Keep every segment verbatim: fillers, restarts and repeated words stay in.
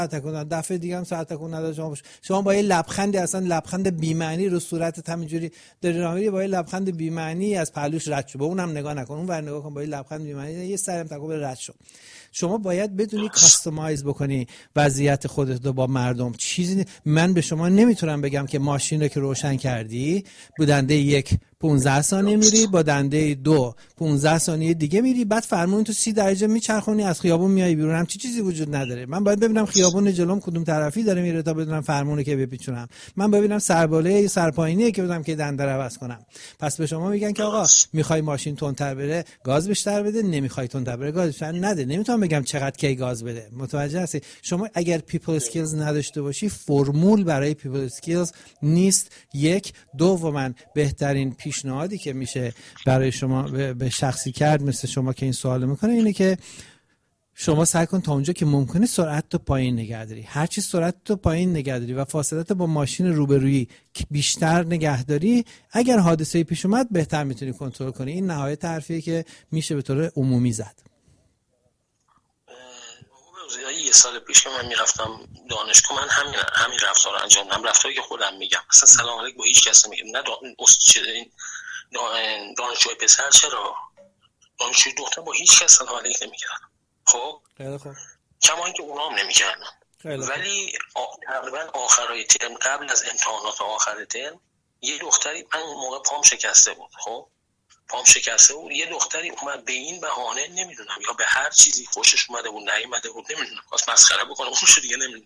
تکون دفعه دیگه هم ساعت تکون نداره. شما شما با یه لبخندی، اصلا لبخند بی‌معنی رو صورتت همینجوری داری راه میری، با یه لبخند بی‌معنی از پهلوش رد شو. به اونم نگاه نکن، اون ور نگاه کن، با یه لبخند بی‌معنی یه سرم تکون رد شو. شما باید بدونی کاستماایز بکنی وضعیت خودت رو با مردم. چیزی من به شما نمیتونم بگم که ماشین رو که روشن کردی با دنده یک پانزده ثانیه میری، با دنده دو پانزده ثانیه دیگه میری، بعد فرمون تو سی درجه میچرخونی از خیابون میای بیرون. هم چی چیزی وجود نداره. من باید ببینم خیابون جلوم کدوم طرفی داره میره تا بدونم فرمونه که بپیچونم. من ببینم سرباله سرپایینیه که بدونم که دنده رو عوض کنم. پس به شما میگن که آقا میخوای ماشین تندتر بره گاز بیشتر بده، نمیخوای تندتر بره گاز بیشتر نده. نمیتونم بگم چقدر کی گاز بده. متوجه هستی؟ شما اگر پیپل اسکیلز نداشته باشی، فرمول برای پیپل اسکیلز نیست. یک دوما بهترین پیشنهادی که میشه برای شما به شخصی کرد مثل شما که این سوالو میکنه اینه که شما سعی کن تا اونجا که ممکنه سرعت تو پایین نگه داری. هر چی سرعت تو پایین نگه داری و فاصله با ماشین روبرویی بیشتر نگه داری، اگر حادثه‌ای پیش اومد بهتر میتونی کنترل کنی. این نهایت حرفیه که میشه به طور عمومی زد. یه سال پیش که من میرفتم دانشگاه، من همین همین رفتار رو انجام دادم، رفتاری که خودم میگم. اصلا سلام علیک با هیچ کس نمیگم. نه دانشجوی پسر چرا، دانشجوی دختر با هیچ کس سلام علیک نمیکردم. خب خیلی خوب. کما اینکه اونا هم نمیکردن. ولی تقریبا آخرای ترم، قبل از امتحانات آخر ترم، یه دختری، من اون موقع پام شکسته بود. خب پام شکسته بود، یه دختری اومد به این بهانه نمیدونم یا به هر چیزی خوشش اومده بود نیومده بود نمیدونم، خواست مسخره بکنه اونشو دیگه نمیدونم،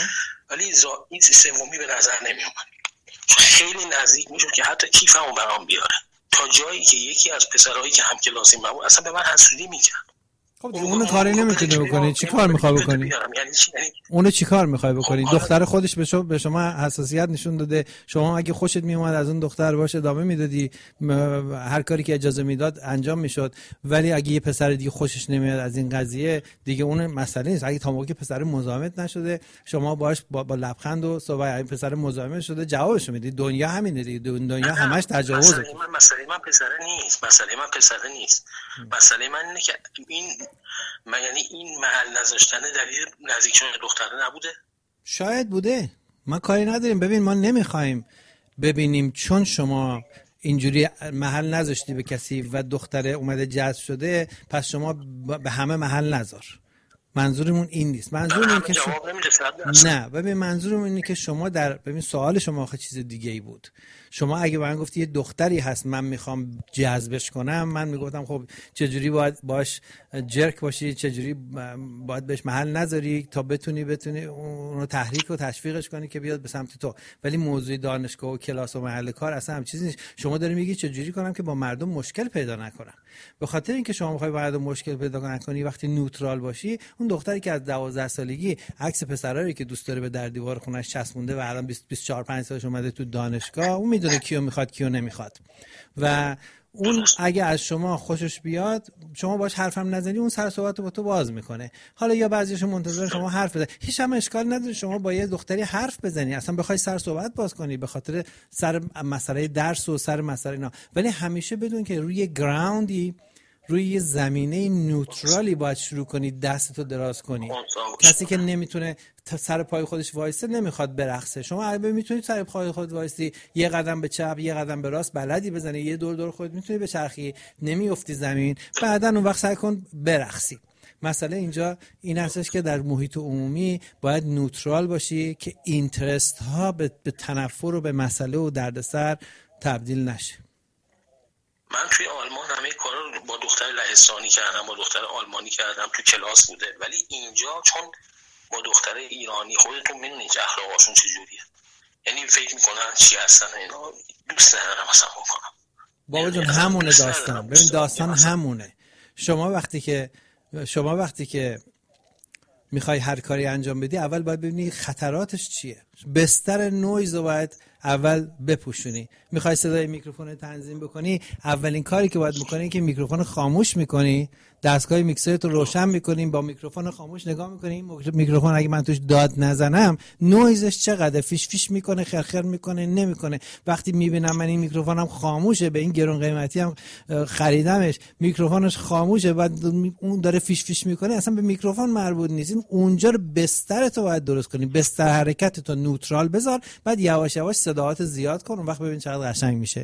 ولی زا... این سومی به نظر نمیومد. خیلی نزدیک میشد که حتی کیفمو برام بیاره، تا جایی که یکی از پسرایی که همکلاسی من بود اصلا به من حسودی میکرد. خب اون کاری نمیتونی بکنی. چی کار میخوای بکنی؟ اونو چی کار میخوای بکنی؟ دختر خودش به شما به شما حساسیت نشون داده. شما اگه خوشت میومد از اون دختر باشه ادامه میدادی، هر کاری که اجازه میداد انجام میشد. ولی اگه یه پسر دیگه خوشش نمیاد از این قضیه دیگه، اون مسئله نیست. اگه تا موقعی که پسر مزاحمت نشده شما باش با, با لبخند و صحبت، این پسر مزاحم شده جوابش میدی. دنیا همینه دیگه، دنیا همش تجاوزه. مسئله من مسئله من پسر نیست، مسئله من پسر نیست. مسئله من اینه که این من یعنی این محل نذاشتن دلیل نزدیک شدن دختره نبوده؟ شاید بوده، ما کاری نداریم. ببین ما نمیخوایم ببینیم چون شما اینجوری محل نذاشتی به کسی و دختره اومده جذب شده پس شما به همه محل نذار. منظورمون این نیست. منظورم اینه که شما... نه ببین منظورم اینه که شما در ببین سوال شما آخه چیز دیگه ای بود. شما اگه من گفتی یه دختری هست من میخوام جذبش کنم، من میگفتم خب چجوری باید باش جرک باشی، چجوری باید بهش محل نذاری تا بتونی بتونی اونو تحریک و تشویقش کنی که بیاد به سمت تو. ولی موضوع دانشگاه و کلاس و محل کار اصلا هم چیزی نیست. شما داری میگی چجوری کنم که با مردم مشکل پیدا نکنم. به خاطر اینکه شما میخوای با مردم مشکل پیدا نکنی، وقتی نوترال باشی، اون دختری که از دوازده سالگی عکس پسرایی که دوست داره به در دیوار خونش چسبونده و الان بیست بیست و چهار پنج سالش اومده تو دانشگاه، اون میدونه کیو میخواد کیو نمیخواد. و اون اگه از شما خوشش بیاد شما باش حرفم نزنی، اون سر صحبتو با تو باز میکنه. حالا یا بعضیشون منتظر شما حرف بزنی، هیچ هم اشکال نداره شما با یه دختری حرف بزنی، اصلا بخوای سر صحبت باز کنی به خاطر سر مسئله درس و سر مسئله اینا. ولی همیشه بدون که روی گراوندی، روی یه زمینه نوترالی باید شروع کنی دستتو دراز کنی. کسی که نمیتونه سر پای خودش وایسه نمیخواد برقصه. شما اگه میتونید سر پای خودت وایسی، یه قدم به چپ یه قدم به راست بلدی بزنی، یه دور دور خودت میتونی بچرخی، نمیافتی زمین، بعداً اون وقت سعی کن برقصی. مسئله اینجا این هستش که در محیط عمومی باید نوترال باشی که اینترست ها به, به تنفر و به مسئله و دردسر تبدیل نشه. من توی آلمان همه کارا رو با دختر لهستانی کردم، با دختر آلمانی کردم، تو کلاس بوده. ولی اینجا چون با دختر ایرانی خودتون میدونید اخلاقشون چجوریه، یعنی فکر میکنن چی هستن اینا، دوست ندارم اصلا بکنم. بابا جون همونه داستان. ببین داستان همونه. شما وقتی که شما وقتی که میخوای هر کاری انجام بدی اول باید ببینی خطراتش چیه. بستر نویز رو باید اول بپوشونی. میخوای صدای میکروفون تنظیم بکنی، اولین کاری که باید بکنی که میکروفون خاموش میکنی، دستگاه میکسرت رو روشن میکنیم، با میکروفون خاموش نگاه میکنیم میکروفون اگه من توش داد نزنم نویزش چقدر، فیش فیش میکنه، خرخر میکنه، نمیکنه. وقتی میبینم من این میکروفونم خاموشه، به این گرون قیمتی هم خریدمش، میکروفونش خاموشه، بعد اون داره فیش فیش میکنه، اصلا به میکروفون مربوط نیست. اونجا رو بستر تو باید درست کنی، بستر حرکت تو نوترال بذار، بعد یواش یواش صداهات زیاد کن، اون وقت ببین چقدر قشنگ میشه.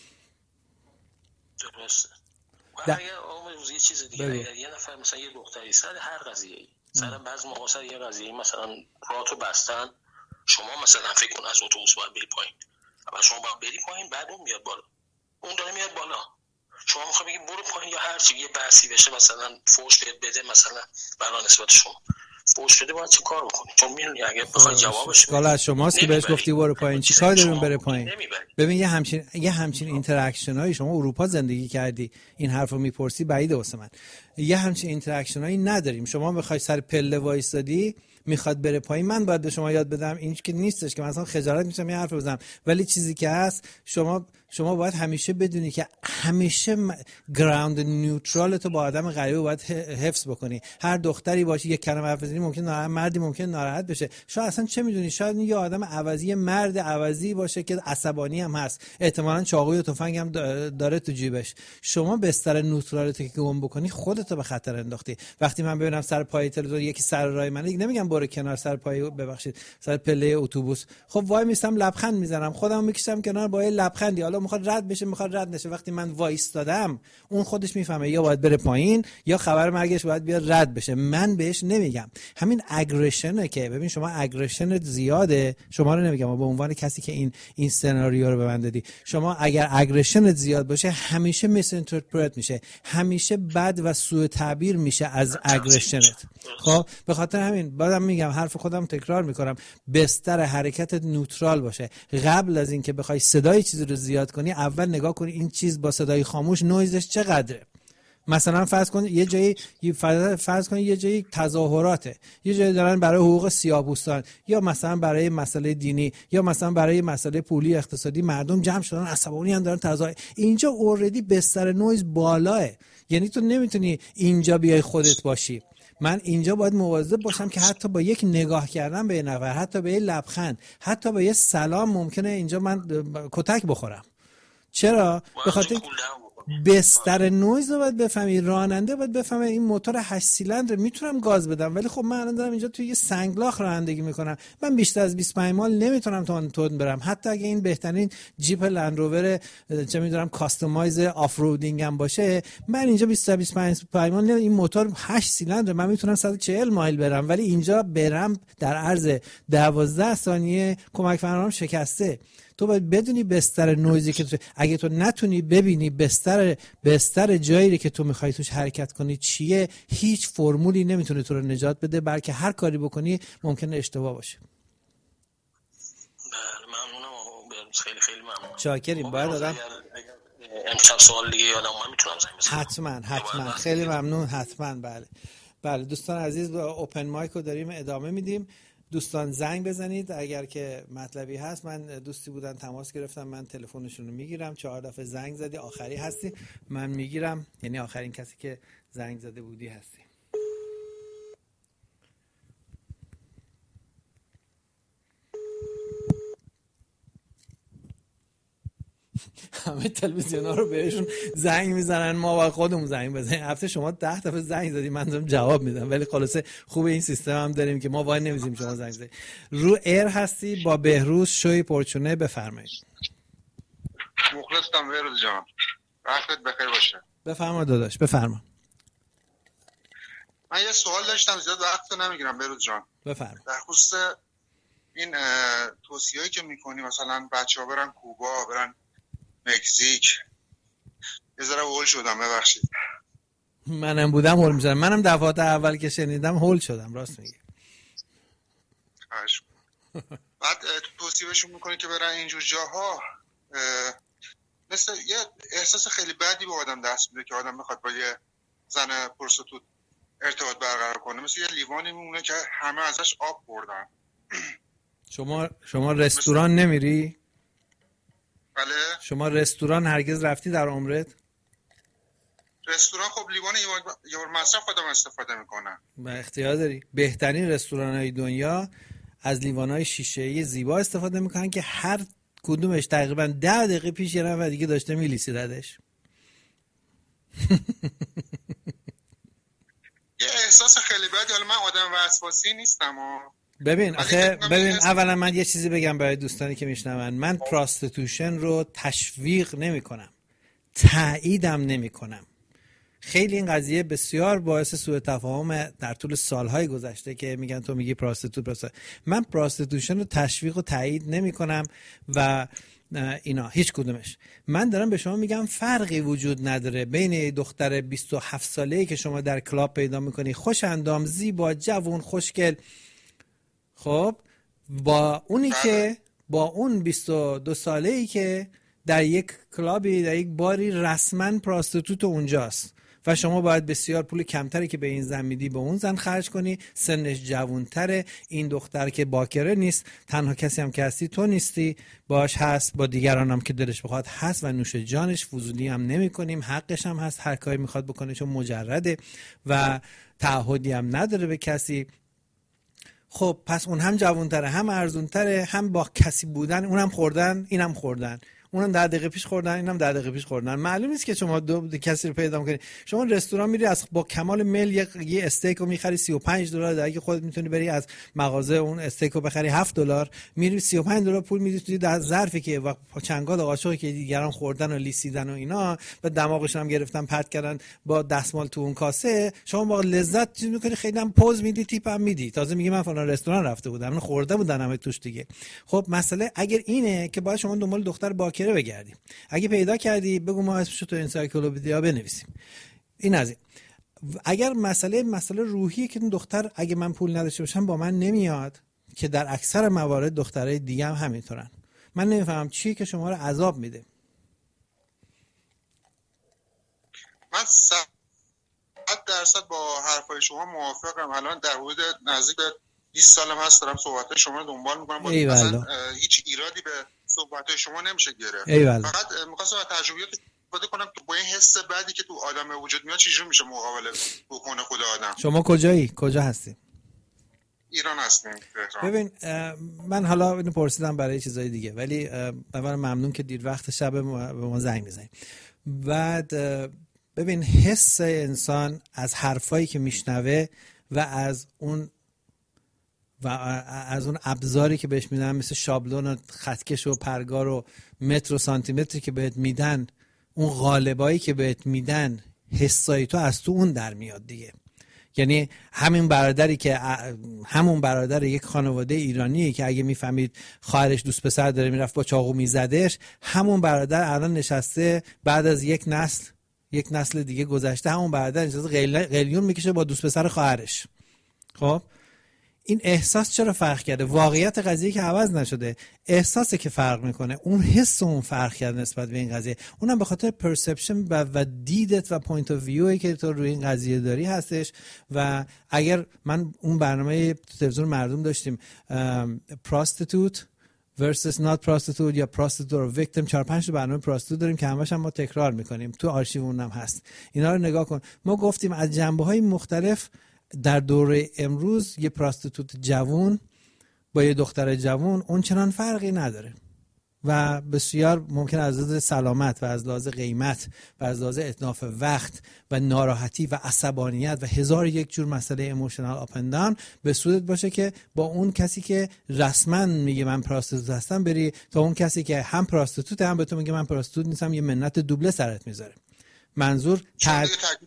درسته. اگر یه چیز دیگه، اگر یه نفر مثلا یه دختری سر هر قضیه‌ای، سر بعضی موقع سر یه قضیه‌ای مثلا راتو بستن، شما مثلا فکر کن از اتوبوس باید بری پایین، اول شما باید بری پایین، بعد اون میاد بالا، اون داره میاد بالا، شما میخوای بگی برو پایین یا هر چی، یه بحثی بشه مثلا فوش بهت بده، مثلا برای نسبت شما فوش بده، باید چه کار بکنی؟ چون میدونی اگه بخوای جوابش بدی، از شماست که بهش گفتی برو پایین، چی کار داریم بره پایین؟ ببین یه همچین یه همچین اینتراکشن هایی، شما اروپا زندگی کردی، این حرفو میپرسی بعیده واسه من. یه همچین اینتراکشن هایی نداریم. شما بخوای سر پله وایسادی میخواد بره پایین، من باید به شما یاد بدم؟ این که نیستش که مثلا خجالت میشم یه حرف بزنم، ولی چیزی که هست شما شما باید همیشه بدونی که همیشه گراوند نیوترال تو با آدم غریبه باید حفظ بکنی. هر دختری باشی یک کلمه حرف بزنی ممکن ناراحت، مردی ممکن ناراحت بشه، شاید اصلا چه میدونی، شاید یه آدم عوضی، مرد عوضی باشه که عصبانی هم هست، احتمالاً چاقوی و تفنگ هم داره تو جیبش. شما بستر نیوترالت که گم بکنی خودت به خطر انداختی. وقتی من ببینم سر پای تلویزیون یکی سر راه منه، نمیگم برو کنار سر پای، ببخشید، سر پله اتوبوس، خب وای میستم لبخند میزنم، خودم میکشم کنار با یه لبخندی، حالا میخواد رد بشه میخواد رد نشه، وقتی من وایستادم اون خودش میفهمه یا باید بره پایین یا خبر مرگش باید بیاد رد بشه، من بهش نمیگم. همین اگریشنه که ببین شما اگریشنت زیاده، شما رو نمیگم به عنوان کسی که این این سناریو رو به من دادی، شما اگر اگریشنت زیاد باشه همیشه میس اینترپرت میشه، همیشه بد و سوء تعبیر میشه از اگریشنت. خب به خاطر همین بعدم میگم، حرف خودم تکرار میکنم، بستر حرکتت نوترال باشه. قبل از اینکه بخوای صدای چیزی رو زیاد کنی اول نگاه کنی این چیز با صدای خاموش نویزش چقدره. مثلا فرض کن یه جایی فرض کن یه جایی تظاهراته، یه جایی دارن برای حقوق سیاه‌پوستان یا مثلا برای مسئله دینی یا مثلا برای مسئله پولی اقتصادی مردم جمع شدن، عصبانی هم دارن تظاهر، اینجا اوردی بستر نویز بالاه، یعنی تو نمیتونی اینجا بیای خودت باشی. من اینجا باید مواظب باشم که حتی با یک نگاه کردن به یه نفر، حتی به یه لبخند، حتی به یه سلام ممکنه اینجا من کتک بخورم. چرا؟ به خاطر بستر نویز رو باید بفهمی، راننده باید بفهمه این موتور هشت سیلندر میتونم گاز بدم، ولی خب من الان دارم اینجا توی یه سنگلاخ رانندگی میکنم، من بیشتر از بیست و پنج مایل نمیتونم تون تون برم، حتی اگه این بهترین جیپ لندروور چه میدونم کاستومایز آف رودینگ هم باشه، من اینجا بیست تا بیست و پنج مایل، این موتور هشت سیلندر من میتونم صد و چهل مایل برم، ولی اینجا برم در عرض دوازده ثانیه کمک فرمانم شکسته. تو باید بدونی بستر نویزی که تو، اگه تو نتونی ببینی بستر بستر جایی که تو میخوای توش حرکت کنی چیه، هیچ فرمولی نمیتونه تو رو نجات بده، بلکه هر کاری بکنی ممکنه اشتباه باشه. بله ممنونم، خیلی خیلی ممنونم. شاکریم. باید آدم امشب سوال دیگه یادم اومد میتونم زنگ بزنم؟ حتما حتما خیلی ممنون. حتما. بله بله دوستان عزیز، با اوپن مایک رو داریم ادامه میدیم. دوستان زنگ بزنید اگر که مطلبی هست. من دوستی بودن تماس گرفتم، من تلفنشون رو میگیرم، چهار دفعه زنگ زدی آخری هستی من میگیرم، یعنی آخرین کسی که زنگ زده بودی هستی. همه تلویزیون ها رو بهشون زنگ میزنن، ما باید خودمون زنگ بزنیم. هفته شما ده دفعه زنگ زدی من دارم جواب میدم، ولی خلاصه خوب این سیستم هم داریم که ما وای نمیزیم شما زنگ زدید. رو ایر هستی با بهروز شوی پرچونه، بفرمایید. مخلصم بهروز جان، وقتت بخیر باشه. بفرما داداش بفرما. من یه سوال داشتم، زیاد وقت نمیگیرم بهروز جان. بفرما. در خصوص این توصیه‌ای که میکنی مثلا بچه‌ها برن کوبا، برن مکزیک، یه ذره هول شدم ببخشید. منم بودم هول میشدم، منم دفعات اول که شنیدم هول شدم، راست میگی. خواهش بعد توصیهشون میکنی که برن اینجور جاها، مثل یه احساس خیلی بدی به آدم دست میده که آدم میخواد با یه زن پرستوت ارتباط برقرار کنه، مثل یه لیوانی میمونه که همه ازش آب بردن. شما شما رستوران نمیری؟ بله. شما رستوران هرگز رفتی در عمرت؟ رستوران خب لیوان یه مصرف خودم استفاده میکنم. با اختیار داری. بهترین رستوران‌های دنیا از لیوان‌های شیشه‌ای زیبا استفاده میکنن که هر کدومش تقریبا ده دقیقه پیش یه نفر دیگه داشته میلیسیدش. یه احساس خیلی بدی. حالا من آدم وسواسی نیستم و ببین آخه ببین اولا من یه چیزی بگم برای دوستانی که میشنون. من پراستیتوشن رو تشویق نمی کنم، تاییدم نمی کنم. خیلی این قضیه بسیار باعث سوء تفاهم در طول سالهای گذشته که میگن تو میگی پراستیتوت پراستیتوت. من پراستیتوشن رو تشویق و تایید نمی کنم و اینا هیچ کدومش. من دارم به شما میگم فرقی وجود نداره بین دختر بیست و هفت ساله‌ای که شما در کلاب پیدا میکنی، خوش اندام، زیبا، جوان، خوشگل، خب با اونی که با اون بیست و دو ساله‌ای که در یک کلابی، در یک باری رسما پراستیتوت اونجاست و شما باید بسیار پول کمتری که به این زن میدی به اون زن خرج کنی. سنش جوانتره. این دختر که باکره نیست، تنها کسی هم که هستی تو نیستی، باش هست، با دیگران هم که دلش بخواد هست و نوش جانش. فضولی هم نمی کنیم، حقش هم هست هر کاری میخواد بکنه چون مجرده و تعهدی هم نداره به کسی. خب پس اون هم جوانتره، هم ارزونتره، هم با کسی بودن، اونم خوردن اینم خوردن، اونم ده دقیقه پیش خوردن اینم ده دقیقه پیش خوردن. معلوم نیست که شما دو کسی رو پیدا کنی. شما رستوران میری از با کمال میل یه, یه استیک رو میخری سی و پنج دلار، در اگه خودت میتونی بری از مغازه اون استیک رو بخری هفت دلار، میری سی و پنج دلار پول میدی توی در ظرفی که و چنگال قاشقی که دیگران خوردن و لیسیدن و اینا و دماغشون هم گرفتن پرت کردن با دستمال تو اون کاسه، شما با لذت چیز میکنی، خیلی هم پوز میدی، تیپ هم میدی، تازه میگی من فلان رستوران رفته بودم، من خورده بودن همه توش دیگه. خب مسئله اگر اینه که باید شما دنبال دختر باکره بگردی. اگه پیدا کردی بگو ما اسمشو تو انسایکلوپدیا بنویسیم. این از این. اگر مسئله مسئله روحیه که اون دختر اگه من پول نداشته باشم با من نمیاد، که در اکثر موارد دخترای دیگه هم همینطورن، من نمیفهمم چی که شما رو عذاب میده. من صد درصد با حرفای شما موافقم. الان در حدود نزدیک به بیست سالم هست دارم صحبت‌های شما رو دنبال می‌کنم. اصلا هیچ ایرادی به صحبت‌های شما نمیشه گرفت. فقط می‌خواستم از تجربیات استفاده کنم که با این حس بعدی که تو آدم وجود میاد چجوری میشه مقابله بکنه خود آدم. شما کجایی؟ کجا هستی؟ ایران هستیم. ببین من حالا اینو پرسیدم برای چیزای دیگه، ولی اولا ممنون که دیر وقت شب به ما زنگ می‌زنید. بعد ببین حس انسان از حرفایی که میشنوه و از اون و از اون ابزاری که بهش میدن مثل شابلون و خطکش و پرگار و متر و سانتی متری که بهت میدن، اون قالبایی که بهت میدن، حسای تو از تو اون در میاد دیگه. یعنی همین برادری که همون برادر یک خانواده ایرانیه که اگه میفهمید خواهرش دوست پسر داره میرفت با چاقو میزدش، همون برادر الان نشسته بعد از یک نسل یک نسل دیگه گذشته، همون برادر نشسته قلیون میکشه با دوست پسر خواهرش. خب این احساس چرا فرق کرده؟ واقعیت قضیه که عوض نشده، احساسه که فرق میکنه. اون حس اون فرق کرده نسبت به این قضیه، اونم به خاطر پرسپشن و, و دیدت و پوینت آف ویوی که تو روی این قضیه داری هستش. و اگر من اون برنامه تلویزیون مردم داشتیم پراستیتوت versus not prostitute یا prostitute or victim، چهار پنج تا برنامه پراستیتوت داریم که همش هم ما تکرار میکنیم، تو آرشیو اونم هست. اینا رو نگاه کن. ما گفتیم از جنبه‌های مختلف در دوره امروز یه پراستیتوت جوان با یه دختر جوان اون چنان فرقی نداره و بسیار ممکن از لحاظ سلامت و از لحاظ قیمت و از لحاظ اتلاف وقت و ناراحتی و عصبانیت و هزار یک جور مسئله ایموشنال آپ اند داون به صورت باشه که با اون کسی که رسما میگه من پراستیتوت هستم بری تا اون کسی که هم پراستیتوت هم به تو میگه من پراستیتوت نیستم، یه منت دوبله سرت میذاره. منظور تر...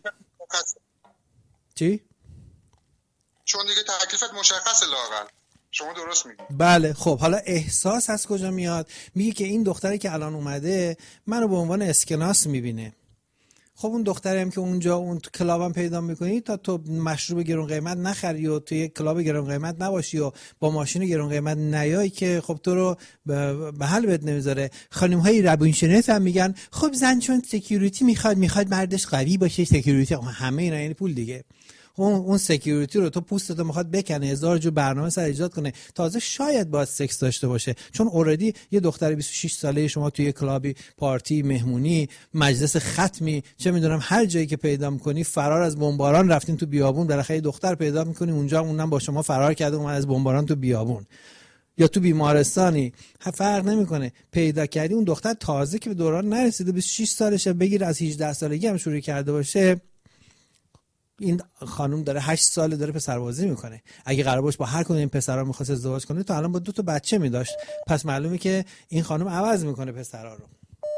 چی؟ چون دیگه تکلیفت مشخصه لااقل. شما درست میگی. بله. خب حالا احساس از کجا میاد؟ میگه که این دختری که الان اومده منو به عنوان اسکناس میبینه. خب اون دختری هم که اونجا اون تو کلابم پیدا میکنی تا تو مشروب گرون قیمت نخری و تو یک کلاب گرون قیمت نباشی و با ماشین گرون قیمت نیای که خب تو رو به حل بهت نمیذاره. خانم های روانشناس هم میگن خب زن چون سکیوریتی میخواد میخواد مردش قوی باشه، سکیوریتی همه اینا یعنی پول دیگه. اون اون سکیوریتی رو تو پوستتو میخواد بکنه، هزار جو برنامه سر ایجاد کنه، تازه شاید باید سکس داشته باشه، چون اوردی یه دختر بیست و شش ساله شما توی کلابی، پارتی، مهمونی، مجلس ختمی، چه میدونم هر جایی که پیدا میکنی، فرار از بمباران رفتین تو بیابون، بالاخره دختر پیدا میکنی اونجا، اونم با شما فرار کرده اومد از بمباران تو بیابون، یا تو بیمارستانی، فرق نمیکنه، پیدا کردی اون دختر تازه که به دوران نرسیده، بیست و شش سالشه، بگیر از هجده سالگی هم شروع کرده باشه، این خانم داره هشت ساله داره پسربازی میکنه. اگه قرار باشه با هر کدوم این پسرا میخواست ازدواج کنه، تا الان با دو تا بچه میداشت. پس معلومه که این خانم عوض میکنه پسرا رو.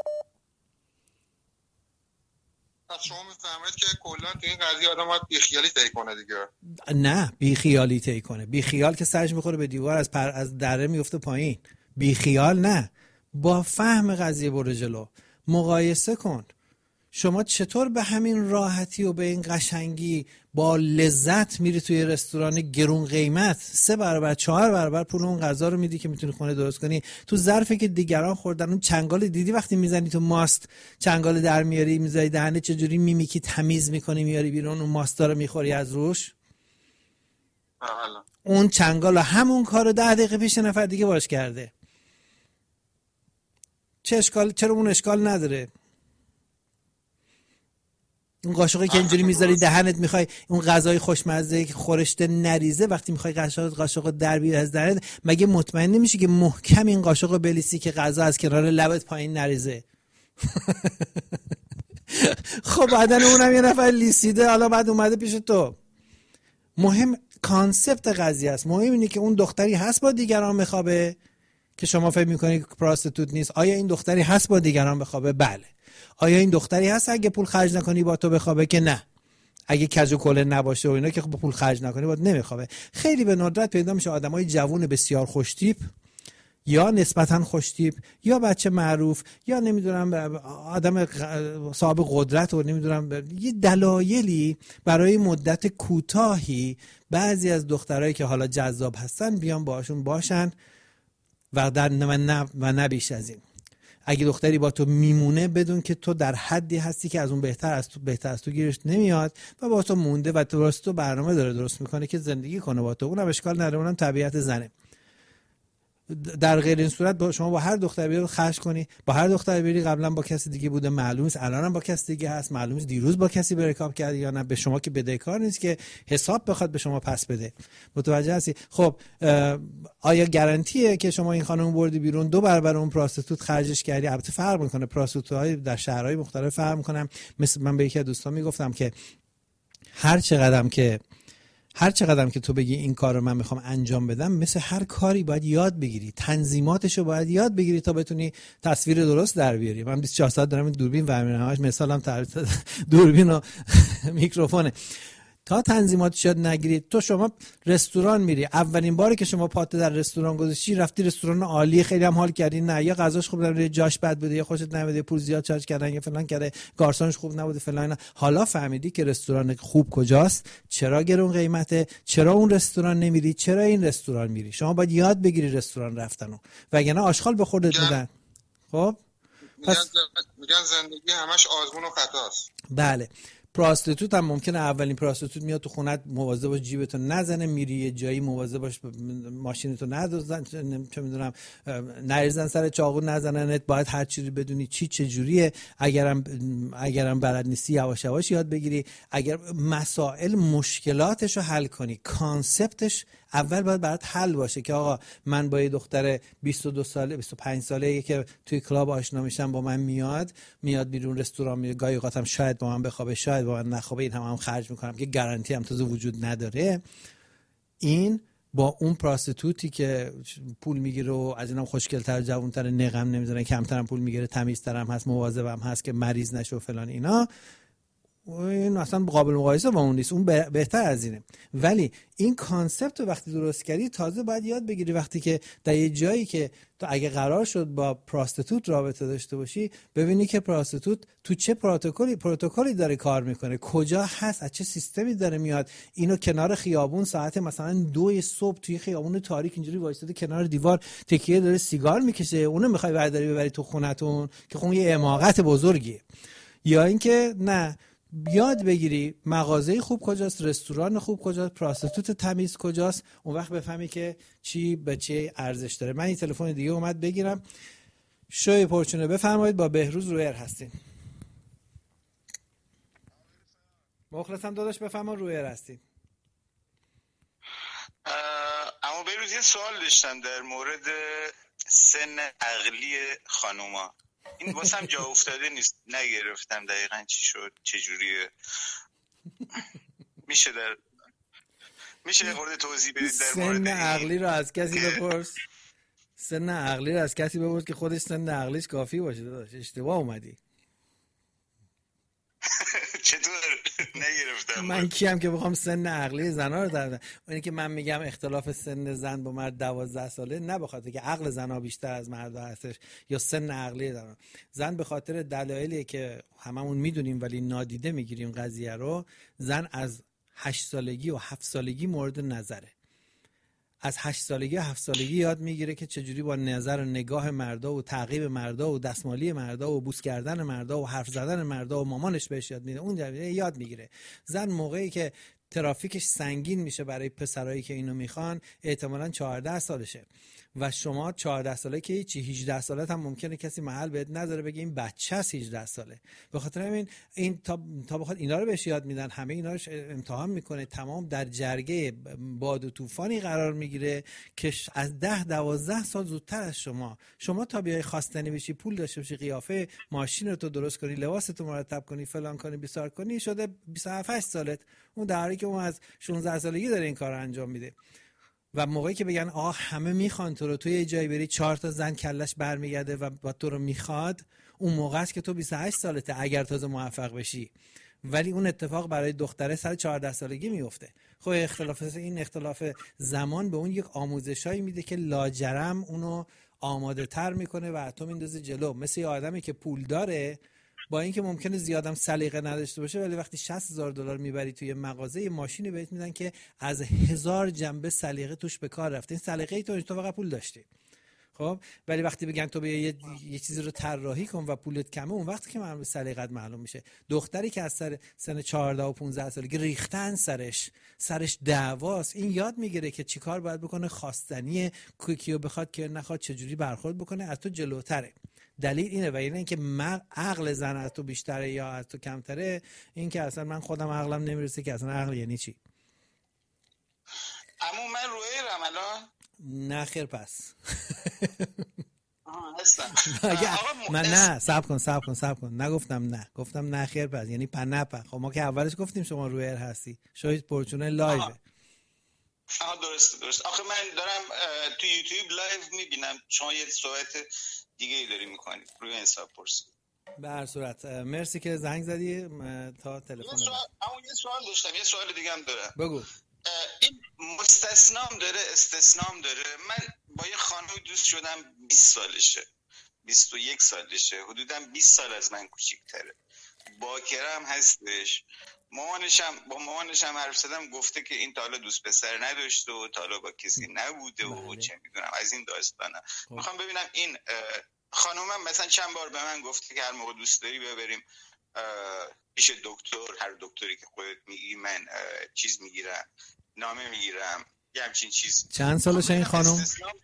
پس شما میفهمید که کلا تو این قضیه آدم باید بیخیالی طی کنه دیگه. نه بیخیالی طی کنه، بیخیال که سرش میخوره به دیوار، از پر از دره میفته پایین. بیخیال نه، با فهم قضیه برو جلو، مقایسه کن. شما چطور به همین راحتی و به این قشنگی با لذت میری توی رستوران گرون قیمت، سه برابر چهار برابر پول اون غذا رو میدی که میتونی خونه درست کنی، تو ظرفی که دیگران خوردن. اون چنگال دیدی وقتی میزنی تو ماست، چنگال در میاری میذاری دهنه، چجوری میمیکی تمیز میکنی میاری بیرون، اون ماستا رو میخوری از روش. آه. اون چنگال همون کارو ده دقیقه پیش نفر دیگه باش کرده. چه اشکال، چرا اون اشکال نداره؟ اون قاشقی که اینجوری میذاری دهنت، میخوای اون غذای خوشمزه که خورشته نریزه، وقتی میخوای قاشق قاشق در بیاری از دهنت، مگه مطمئن نمیشی که محکم این قاشق رو بلیسی که غذا از کنار لبت پایین نریزه؟ خب بعدن اونم یه نفر لیسیده، حالا بعد اومده پیش تو. مهم کانسپت قضیه است. مهم اینه که اون دختری هست با دیگران بخوابه که شما فکر میکنی پراستیتوت نیست. آیا این دختری هست با دیگران بخوابه؟ بله. آیا این دختری هست اگه پول خرج نکنی با تو بخوابه؟ که نه. اگه کج و کله نباشه و اینا که با پول خرج نکنی با نمیخوابه. خیلی به ندرت پیدا میشه آدمای جوون بسیار خوشتیپ یا نسبتاً خوشتیپ یا بچه معروف یا نمیدونم آدم صاحب قدرت و نمیدونم یه دلایلی برای مدت کوتاهی بعضی از دخترایی که حالا جذاب هستن بیان باهاشون باشن و در نه و نه بیش از این. اگه دختری با تو میمونه بدون که تو در حدی هستی که از اون بهتر از تو بهتر از تو گیرش نمیاد و با تو مونده و درست تو برنامه داره درست میکنه که زندگی کنه با تو، اونم اشکال نداره، اونم طبیعت زنه. در غیر این صورت با شما با هر دختری بیاد خرج کنی، با هر دختری بری قبلا با کسی دیگه بوده، معلوم است الانم با کسی دیگه هست، معلوم است دیروز با کسی برکاب کرد یا نه، به شما که بدهکار نیست که حساب بخواد به شما پس بده. متوجه هستی؟ خب آیا گارانتیه که شما این خانم بردی بیرون دو برابر اون پراستیتوت خرجش کردی؟ البته فرق میکنه، پراستیتوت‌های در شهرهای مختلف فرق میکنن. مثل من به یکی از دوستان میگفتم که هر چقدرم که هر چقدرم که تو بگی این کار رو من میخوام انجام بدم، مثل هر کاری باید یاد بگیری، تنظیماتش رو باید یاد بگیری تا بتونی تصویر درست در بیاری. من بیست و چهار ساعت دارم این دوربین ورمیدم، همش مثالم دوربین و میکروفونه. تا تنظیماتش یاد نگیرید، تو شما رستوران میری، اولین باری که شما پات در رستوران گذاشتی، رفتی رستوران عالی خیلی هم حال کردی، نه یا غذاش خوب نبوده، جاش بد بوده، یا خوشت نمیاد، پول زیاد چارج کردن یا فلان کرده، گارسونش خوب نبوده فلان، حالا فهمیدی که رستوران خوب کجاست، چرا گرون قیمته، چرا اون رستوران نمیری، چرا این رستوران میری. شما باید یاد بگیری رستوران رفتنو، وگرنه آشغال به خودت میدن. خب پس میگن زندگی همش آزمون و خطاست. بله. پراستیتوت هم ممکنه اولین پراستیتوت میاد تو خونت، مواظب باش جیبتو نزنه، میری یه جایی مواظب باش ماشینتو ندوزن، چه میدونم نریزن سر چاقو نزننت، باید هر چیزی بدونی چی چه جوریه، اگرم اگرم بلد نیستی یواش یواش یاد بگیری، اگر مسائل مشکلاتش رو حل کنی، کانسپتش اول باید برات حل باشه که آقا من با یه دختر بیست و دو ساله بیست و پنج ساله که توی کلاب آشنا میشم، با من میاد میاد بیرون رستوران، میاد گاهی اوقاتم شاید با من بخوابه شاید با من نخوابه، این هم هم خرج میکنم که گارانتی هم تازه وجود نداره. این با اون پراستیتوتی که پول میگیره و از اینم خوشگل‌تر جوان‌تر نقم نمیزنه، کمترم پول میگیره، تمیزترم هست، مواظبم هست که مریض نشه و فلان اینا، این اصلا قابل مقایسه با اون نیست، اون بهتر از اینه. ولی این کانسپت رو وقتی درست کردی تازه باید یاد بگیری وقتی که در یه جایی که تو اگه قرار شد با پراستیتوت رابطه داشته باشی، ببینی که پراستیتوت تو چه پروتکلی پروتکلی داره کار میکنه، کجا هست، از چه سیستمی داره میاد. اینو کنار خیابون ساعت مثلا دو صبح توی خیابون تاریک اینجوری وایساده کنار دیوار تکیه داره سیگار میکشه، اونو میخوای برداری ببری تو خونتون که خون یه حماقت بزرگیه. یا اینکه نه، یاد بگیری مغازه خوب کجاست، رستوران خوب کجاست، پراستیتوت تمیز کجاست، اون وقت بفهمی که چی به چی ارزش داره. من این تلفن دیگه اومد بگیرم. شوی پرچونه بفرمایید، با بهروز رویر هستین. مخلصم داداش، بفرما رویر هستین. اما بهروز یه سوال داشتم در مورد سن عقلی خانوما. این واسم جا افتاده نیست، نگرفتم دقیقاً چی شد، چجوریه. میشه در میشه یه خورده توضیح بدید در مورد سن عقلی رو از کسی بپرس. سن عقلی رو از کسی بپرس که خودش سن عقلیش کافی باشه. داداش اشتباه اومدی. چطور نگرفتم؟ من کیم که بخوام سن عقلی زنا رو در اونی که من میگم اختلاف سن زن با مرد دوازده ساله، نه به خاطر که عقل زنا بیشتر از مردا هستش یا سن عقلی زنا. زن به خاطر دلایلی که هممون میدونیم ولی نادیده میگیریم قضیه رو، زن از هشت سالگی و هفت سالگی مورد نظره. از هشت سالگی و هفت سالگی یاد میگیره که چجوری با نظر و نگاه مردا و تعقیب مردا و دستمالی مردا و بوس کردن مردا و حرف زدن مردا و مامانش بهش یاد میده، اون یاد میگیره. زن موقعی که ترافیکش سنگین میشه برای پسرایی که اینو میخوان، احتمالاً چهارده سالشه و شما چهارده ساله که هیچی، هجده سالت هم ممکنه کسی محل بهت نذاره بگه این بچه است هجده ساله. به خاطر همین این تا تا بخواد اینا رو بهش یاد میدن، همه اینا رو امتحان میکنه، تمام در جرگه باد و طوفانی قرار میگیره که از ده دوازده سال زودتر از شما شما تا بیای خواستنی بشی، پول داشته باشی، قیافه ماشین رو تو درست کنی، لباستو مرتب کنی، فلان کنی، بیسار کنی، شده بیست و هفت سالت. اون در حالی که اون از شانزده سالگی داره این کارو انجام میده. و موقعی که بگن آه همه میخوان تو رو، توی یه جایی بری چهار تا زن کلش برمیگرده و با تو رو میخواد، اون موقع است که تو بیست و هشت سالته اگر تازه موفق بشی. ولی اون اتفاق برای دختره سر چهارده سالگی میفته. خب اختلاف این اختلاف زمان به اون یک آموزشایی میده که لاجرم اونو آماده تر میکنه و تو میندازه جلو. مثل یه آدمی که پول داره، با اینکه ممکنه زیادم سلیقه نداشته باشه، ولی وقتی شصت هزار دلار میبری توی مغازه، یه ماشینی بهت میدن که از هزار جنبه سلیقه توش به کار رفته. این سلیقه ای تو تو فقط پول داشتی. خب ولی وقتی بگن تو بیا یه, یه چیزی رو طراحی کن و پولت کمه، اون وقتی که معلومه سلیقت معلوم میشه. دختری که از سر سن چهارده و پانزده سالگی ریختن سرش سرش دعواست، این یاد میگیره که چیکار باید بکنه، خواستنی کیو بخواد که نخواد، چجوری برخورد بکنه، از تو جلوتره. دلیل اینه و اینه اینکه من عقل زن از تو بیشتره یا از تو کمتره، این که اصلا من خودم عقلم نمیرسه که اصلا عقل یعنی چی. اما من رویرم الان نه خیر پس آها هستم. من نه صبر کن صبر کن صبر کن نگفتم نه، گفتم نه خیر پس یعنی پنپه. خب ما که اولش گفتیم شما رویر هستی، شاید پرچونه لایو. آها درست درست. آخه من دارم تو یوتیوب لایو میبینم شما یه صحبت دیگه ای داری میکنی روی حساب پرسی. به هر صورت مرسی که زنگ زدی تا تلفن. اما یه سوال داشتم، یه سوال دیگه هم دارم. بگو. این مستثنام داره استثنام داره. من با یه خانم دوست شدم بیست سالشه، بیست و یک سالشه، حدوداً بیست سال از من کوچیک‌تره، باکرم هستش. مامانشم با مامانشم حرف زدم، گفته که این تا حالا دوست پسر نداشته و تا حالا با کسی نبوده و چه میدونم از این داستانا. میخوام ببینم این خانومم مثلا چند بار به من گفته که هر موقع دوست داری ببریم پیش دکتر، هر دکتری که خودت میگی، من چیز میگیرم، نامه میگیرم، یه همچین چیز. چند سالشه این خانوم؟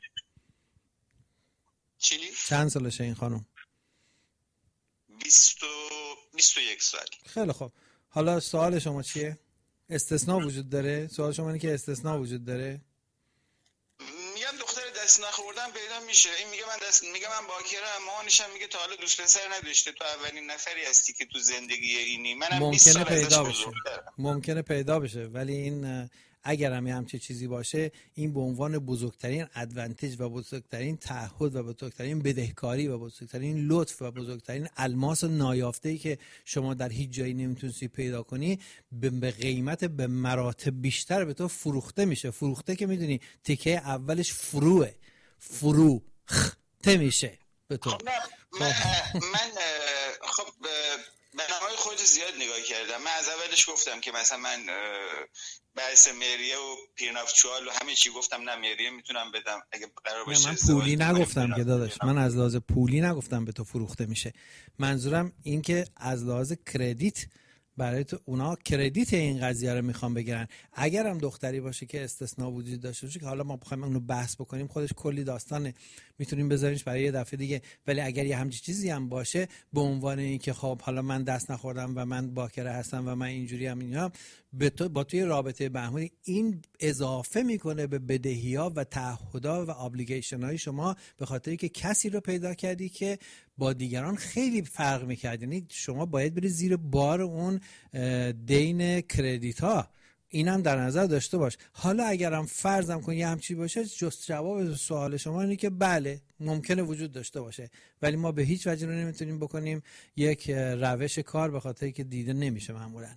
چی؟ چند سالشه این خانوم؟ بیست و بیست و یک سال. خیلی خوب. حالا سوال شما چیه؟ استثناء وجود داره؟ سوال شما اینه که استثناء وجود داره؟ میگم دختر دست نخوردن پیدا میشه. این میگه من دست میگه من باکرم، مامانشم میگه تا حالا دوست پسر نداشته، تو اولین نفری هستی که تو زندگی اینی. منم بیست سال پیدا بشه. ممکنه پیدا بشه، ولی این اگر هم همچین چیزی باشه، این به عنوان بزرگترین ادوانتیج و بزرگترین تعهد و بزرگترین بدهکاری و بزرگترین لطف و بزرگترین الماس نایافته‌ای که شما در هیچ جایی نمیتونی پیدا کنی، به قیمت به مراتب بیشتر به تو فروخته میشه. فروخته که میدونی تیکه اولش فروه، فروخته میشه به تو. خب من من خب به نامه‌های خودت زیاد نگاه کردم. من از اولش گفتم که مثلا من بحث مریه و پیرنافچوال و همه چی گفتم نه مریه میتونم بدم اگه قرار باشه. من پولی نگفتم که داداش، من از لحاظ پولی نگفتم به تو فروخته میشه. منظورم این که از لحاظ کردیت برای تو اونا کردیت این قضیه رو میخوام بگیرن. اگر هم دختری باشه که استثناء وجود داشته باشه که حالا ما بخوایم اونو بحث بکنیم خودش کلی داستانه، میتونیم بذاریمش برای یه دفعه دیگه، ولی اگر یه همچین چیزی هم باشه به عنوان اینکه خب حالا من دست نخوردم و من باکره هستم و من اینجوری هم اینا، به تو با توی رابطه بهمونی این اضافه میکنه به بدهی‌ها و تعهدات و ابلیگیشن های شما، به خاطری که کسی رو پیدا کردی که با دیگران خیلی فرق میکرد. یعنی شما باید بری زیر بار اون دین کردیت ها، اینم در نظر داشته باش. حالا اگرم فرضم کن یه همچی باشه، جست جواب سوال شما اینه که بله ممکنه وجود داشته باشه، ولی ما به هیچ وجه رو نمیتونیم بکنیم یک روش کار، به خاطری که دیده نمیشه معمولا.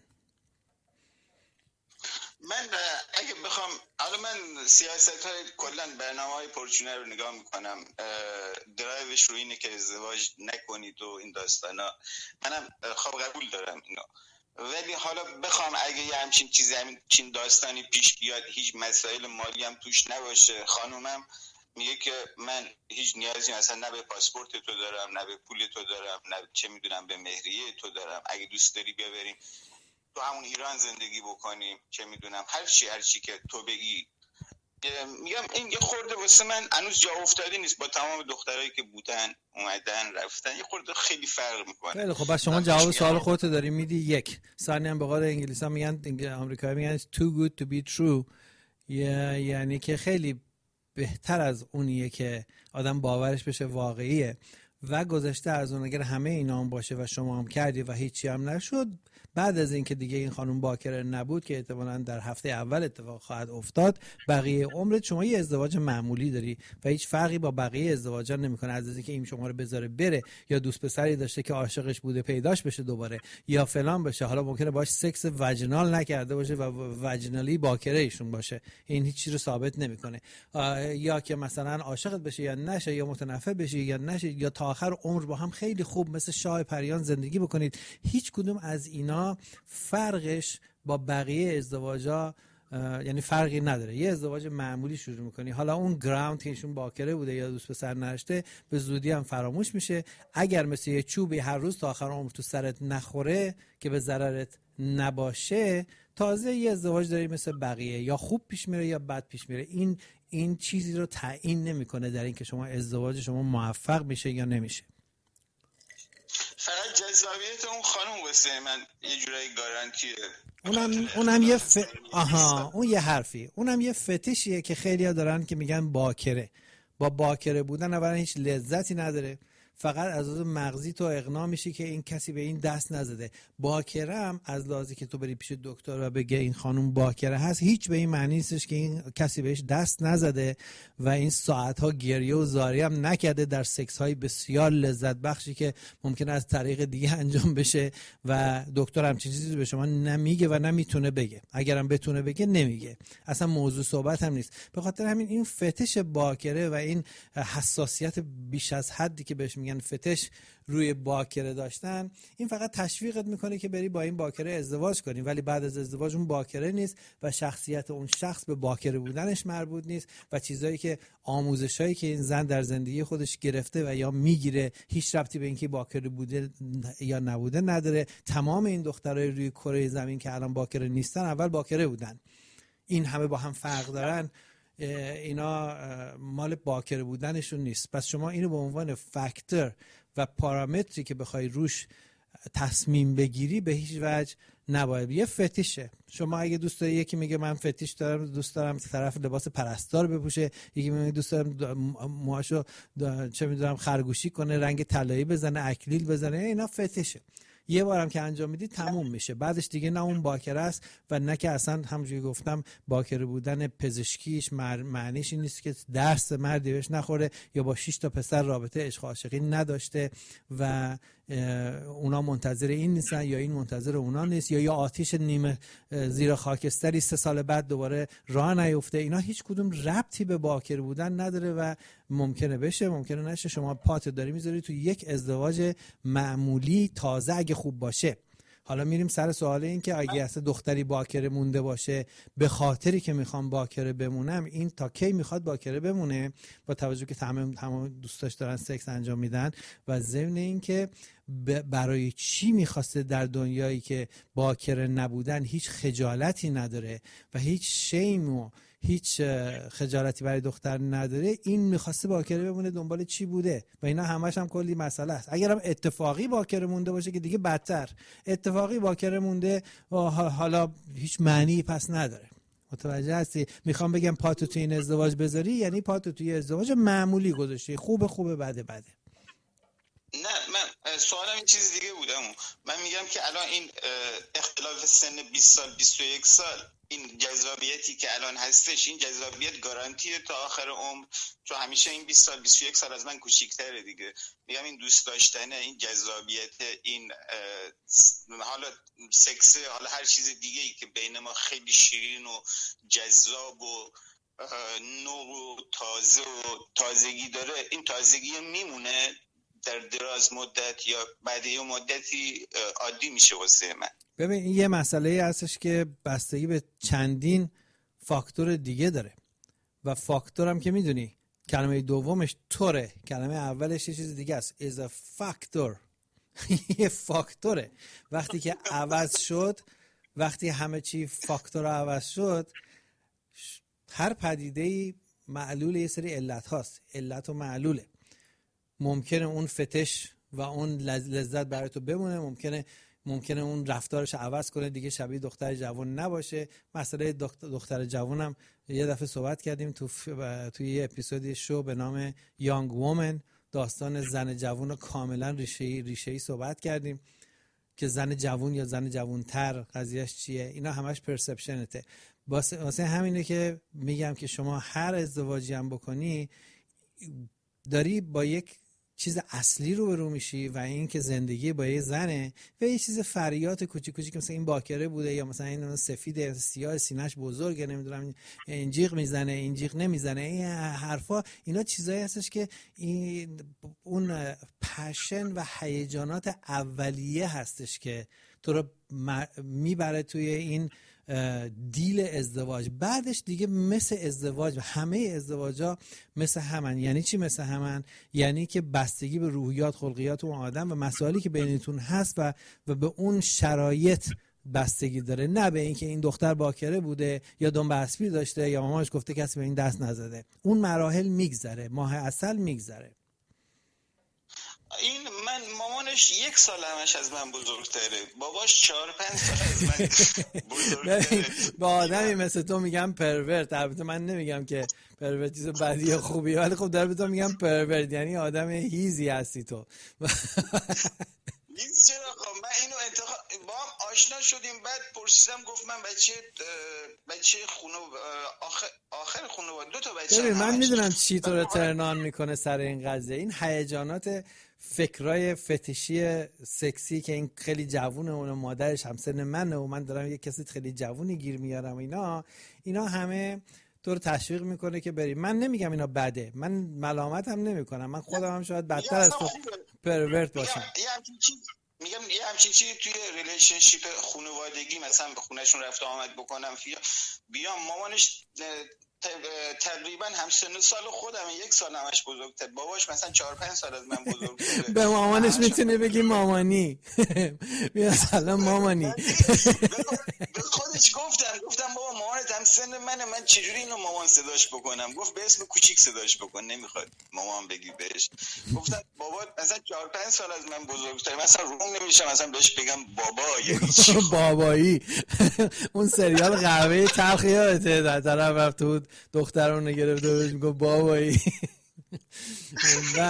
من اگه بخوام، حالا من سیاست های کلن برنامه های پرچونه رو نگاه میکنم، درایوش رو اینه که ازدواج نکنید و این داستانا، منم خب قبول دارم اینا، ولی حالا بخوام اگه یه همچین چیزی همچین داستانی پیش بیاد، هیچ مسائل مالی هم توش نباشه، خانومم میگه که من هیچ نیازی مثلا نه به پاسپورت تو دارم، نه به پول تو دارم، نه چه میدونم به مهریه تو دارم، اگه دوست داری بیا بریم تو همون ایران زندگی بکنیم، چه میدونم هر چی هر چی که تو بگی. میگم این یه خورده واسه من هنوز جا افتادی نیست، با تمام دخترایی که بودن اومدن رفتن یه خورده خیلی فرق میکنه. خیلی خب، بس شما جواب سوال خودت داری میدی. یک ثانیه هم به قول انگلیسا میگن، آمریکایی میگن too good to be true، یعنی که خیلی بهتر از اونیه که آدم باورش بشه واقعیه و گذشته از اون. اگر همه اینا هم باشه و شما هم کردی و هیچی هم نشد، بعد از اینکه دیگه این خانم باکره نبود که احتمالاً در هفته اول اتفاق خواهد افتاد، بقیه عمرت شما یه ازدواج معمولی داری و هیچ فرقی با بقیه ازدواجا نمیکنه. از اینکه این شما رو بذاره بره، یا دوست پسری داشته که عاشقش بوده پیداش بشه دوباره، یا فلان بشه، حالا ممکنه باش سکس وجینال نکرده باشه و وجینالی باکره ایشون باشه، این هیچ چیزی رو ثابت نمیکنه. یا که مثلا عاشقت بشه یا نشه، یا متنفر بشه یا نشه، یا تا آخر عمر با هم خیلی خوب مثل شاه پریان زندگی بکنید، هیچ کدوم از اینا فرقش با بقیه ازدواجا یعنی فرقی نداره. یه ازدواج معمولی شروع میکنی، حالا اون گراوند که ایشون باکره بوده یا دوست پسر نرشته به زودی هم فراموش میشه. اگر مثل یه چوبی هر روز تا آخر عمر تو سرت نخوره که به ضررت نباشه، تازه یه ازدواج داری مثل بقیه، یا خوب پیش میره یا بد پیش میره. این این چیزی رو تعیین نمیکنه در این که شما ازدواج شما موفق میشه یا نمیشه. فقط جذابیت اون خانم واسه من یه جورایی گارانتیه. اونم اونم یه ف... آها اون یه حرفی، اونم یه فتیشیه که خیلی‌ها دارن که میگن باکره. با باکره بودن اولا هیچ لذتی نداره، فقط از از مغزی تو اقناع میشی که این کسی به این دست نزده. باکرم از لحاظی که تو بری پیش دکتر و بگه این خانم باکره هست، هیچ به این معنی نیستش که این کسی بهش دست نزده و این ساعتها گریه و زاری هم نکرده در سکس های بسیار لذت بخشی که ممکنه از طریق دیگه انجام بشه و دکتر هم چیزی به شما نمیگه و نمیتونه بگه. اگرم بتونه بگه نمیگه، اصلا موضوع صحبت هم نیست. به خاطر همین این فتش باکره و این حساسیت بیش از حدی که بهش میگن فتش روی باکره داشتن، این فقط تشویقت میکنه که بری با این باکره ازدواج کنی، ولی بعد از ازدواج اون باکره نیست و شخصیت اون شخص به باکره بودنش مربوط نیست و چیزایی که آموزشایی که این زن در زندگی خودش گرفته و یا میگیره هیچ ربطی به اینکه باکره بوده یا نبوده نداره. تمام این دخترای روی کره زمین که الان باکره نیستن اول باکره بودن. این همه با هم فرق دارن، اینا مال باکره بودنشون نیست. پس شما اینو به عنوان فاکتور و پارامتری که بخوای روش تصمیم بگیری به هیچ وجه نباید. یه فتیشه. شما اگه دوست داری، یکی میگه من فتیش دارم، دوست دارم طرف لباس پرستار بپوشه، یکی میگه دوست دارم موهاشو چه میدونم خرگوشی کنه، رنگ طلایی بزنه، اکلیل بزنه، اینا فتیشه. یه بارم که انجام میدی تموم میشه، بعدش دیگه نه اون باکره است و نه که اصلا همونجوری گفتم باکره بودن پزشکیش معنیش این نیست که درس مردی بهش نخوره یا با شش تا پسر رابطه عشق و عاشقی نداشته و اونا منتظر این نیستن یا این منتظر اونا نیست، یا یا آتیش نیمه زیر خاکستری سه سال بعد دوباره راه نیفته. اینا هیچ کدوم ربطی به باکره بودن نداره و ممکنه بشه ممکنه نشه. شما پات داری میذاری تو یک ازدواج معمولی تازه اگه خوب باشه. حالا میریم سر سوال این که اگه اصلا دختری باکره مونده باشه به خاطری که میخوام باکره بمونم، این تا کی میخواد باکره بمونه با توجه که تمام تمام دوستاش دارن سکس انجام میدن، و ضمن این که برای چی میخواسته در دنیایی که باکره نبودن هیچ خجالتی نداره و هیچ شیم و هیچ خجالتی برای دختر نداره، این میخواسته باکره بمونه دنبال چی بوده؟ و اینا همش هم کلی مسئله است. اگرم اتفاقی باکره مونده باشه که دیگه بدتر، اتفاقی باکره مونده حالا هیچ معنی پس نداره. متوجه هستی؟ میخوام بگم پاتو توی این ازدواج بذاری یعنی پاتو توی ازدواج معمولی گذاشتی، خوبه خوبه بده بده. نه من سوالم این چیز دیگه بودم. من میگم که الان این اختلاف سن بیست سال بیست و یک سال، این جذابیتی که الان هستش، این جذابیت گارانتیه تا آخر عمر؟ چون همیشه این بیست سال بیست و یک سال از من کوچیک‌تره دیگه. میگم این دوست داشتن، این جذابیت، این حالا سکس، حالا هر چیز دیگه ای که بین ما خیلی شیرین و جذاب و نو و تازه و تازگی داره، این تازگی میمونه در دراز مدت یا بعد یه مدتی عادی میشه واسه من؟ ببین این یه مسئله هستش که بستگی به چندین فاکتور دیگه داره و فاکتورم که میدونی کلمه دومش طوره، کلمه اولش یه چیز دیگه است. is a factor. یه فاکتوره. وقتی که عوض شد، وقتی همه چی فاکتور عوض شد، هر پدیده‌ای معلول یه سری علت هاست. علت و معلوله. ممکنه اون فتش و اون لذت برای تو بمونه، ممکنه ممکنه اون رفتارش عوض کنه، دیگه شبیه دختر جوان نباشه. مسئله دختر جوانم یه دفعه صحبت کردیم تو توی یه اپیزودی شو به نام یانگ وومن، داستان زن جوان رو کاملا ریشه‌ای ریشه‌ای صحبت کردیم که زن جوان یا زن جوانتر قضیهش چیه. اینا همش پرسپشنته. واسه همینه که میگم که شما هر ازدواجی هم بکنی داری با یک چیز اصلی رو برو میشی و این که زندگی با یه زنه و یه چیز فریات کوچیک کوچیک مثلا این باکره بوده یا مثلا این سفیده سیاه سینه‌اش بزرگه نمیدونم این جیغ میزنه این جیغ نمیزنه، این حرفا اینا چیزایی هستش که این اون پشن و هیجانات اولیه هستش که تو رو میبره توی این دیل ازدواج. بعدش دیگه مثل ازدواج و همه ازدواجا مثل همن. یعنی چی مثل همن؟ یعنی که بستگی به روحیات خلقیات اون آدم و مسائلی که بینتون هست و و به اون شرایط بستگی داره، نه به اینکه این دختر باکره بوده یا دنبه اسبی داشته یا مامانش گفته کسی به این دست نزده. اون مراحل میگذره، ماه عسل میگذره. این من مامانش یک سال همش از من بزرگتره، باباش چهار پنج سال از من بزرگتره. با آدمی مثل تو میگم پرورت. البته من نمیگم که پرورت چیز بدی یا خوبی، ولی خب در به تو میگم پرورت، یعنی آدم هیزی هستی تو. این چرا خب من اینو انتخاب با هم آشنا شدیم، بعد پرسیدم گفت من بچه بچه خونه آخر آخر خونه دو تا بچه. ببین من میدونم چی تو رو ترنان میکنه سر این قضیه، این هیجانات فکرای فتشی سکسی که این خیلی جوونه و مادرش همسن منه و من دارم یه کسی خیلی جوونی گیر میارم، اینا اینا همه تو رو تشویق میکنه که بری. من نمیگم اینا بده، من ملامت هم نمی کنم، من خودم هم شاید بدتر از تو پرورت باشم. میگم یه همچین چیزی توی ریلیشنشیپ خانوادگی مثلا به خونهشون رفت آمد بکنم، بیام مامانش تقریبا همسن سال خودم، یک سال همش بزرگتر، باباش مثلا چهار پنج سال از من بزرگتره. به مامانش میتونه بگی مامانی. بیا سلام مامانی. به خودش گفتم گفتم بابا مامانت همسن منه، من چجوری اینو مامان صداش بکنم؟ گفت به اسم کوچیک صداش بکن، نمیخواد مامان بگی بهش. گفتم بابا مثلا چهار پنج سال از من بزرگتره، مثلا روم نمیشه مثلا بهش بگم بابا یعنی چی؟ بابایی. اون سریال قهوه تلخ یادته در طرف رفت بود دخترونو گرفته بهش میگفت بابایی. و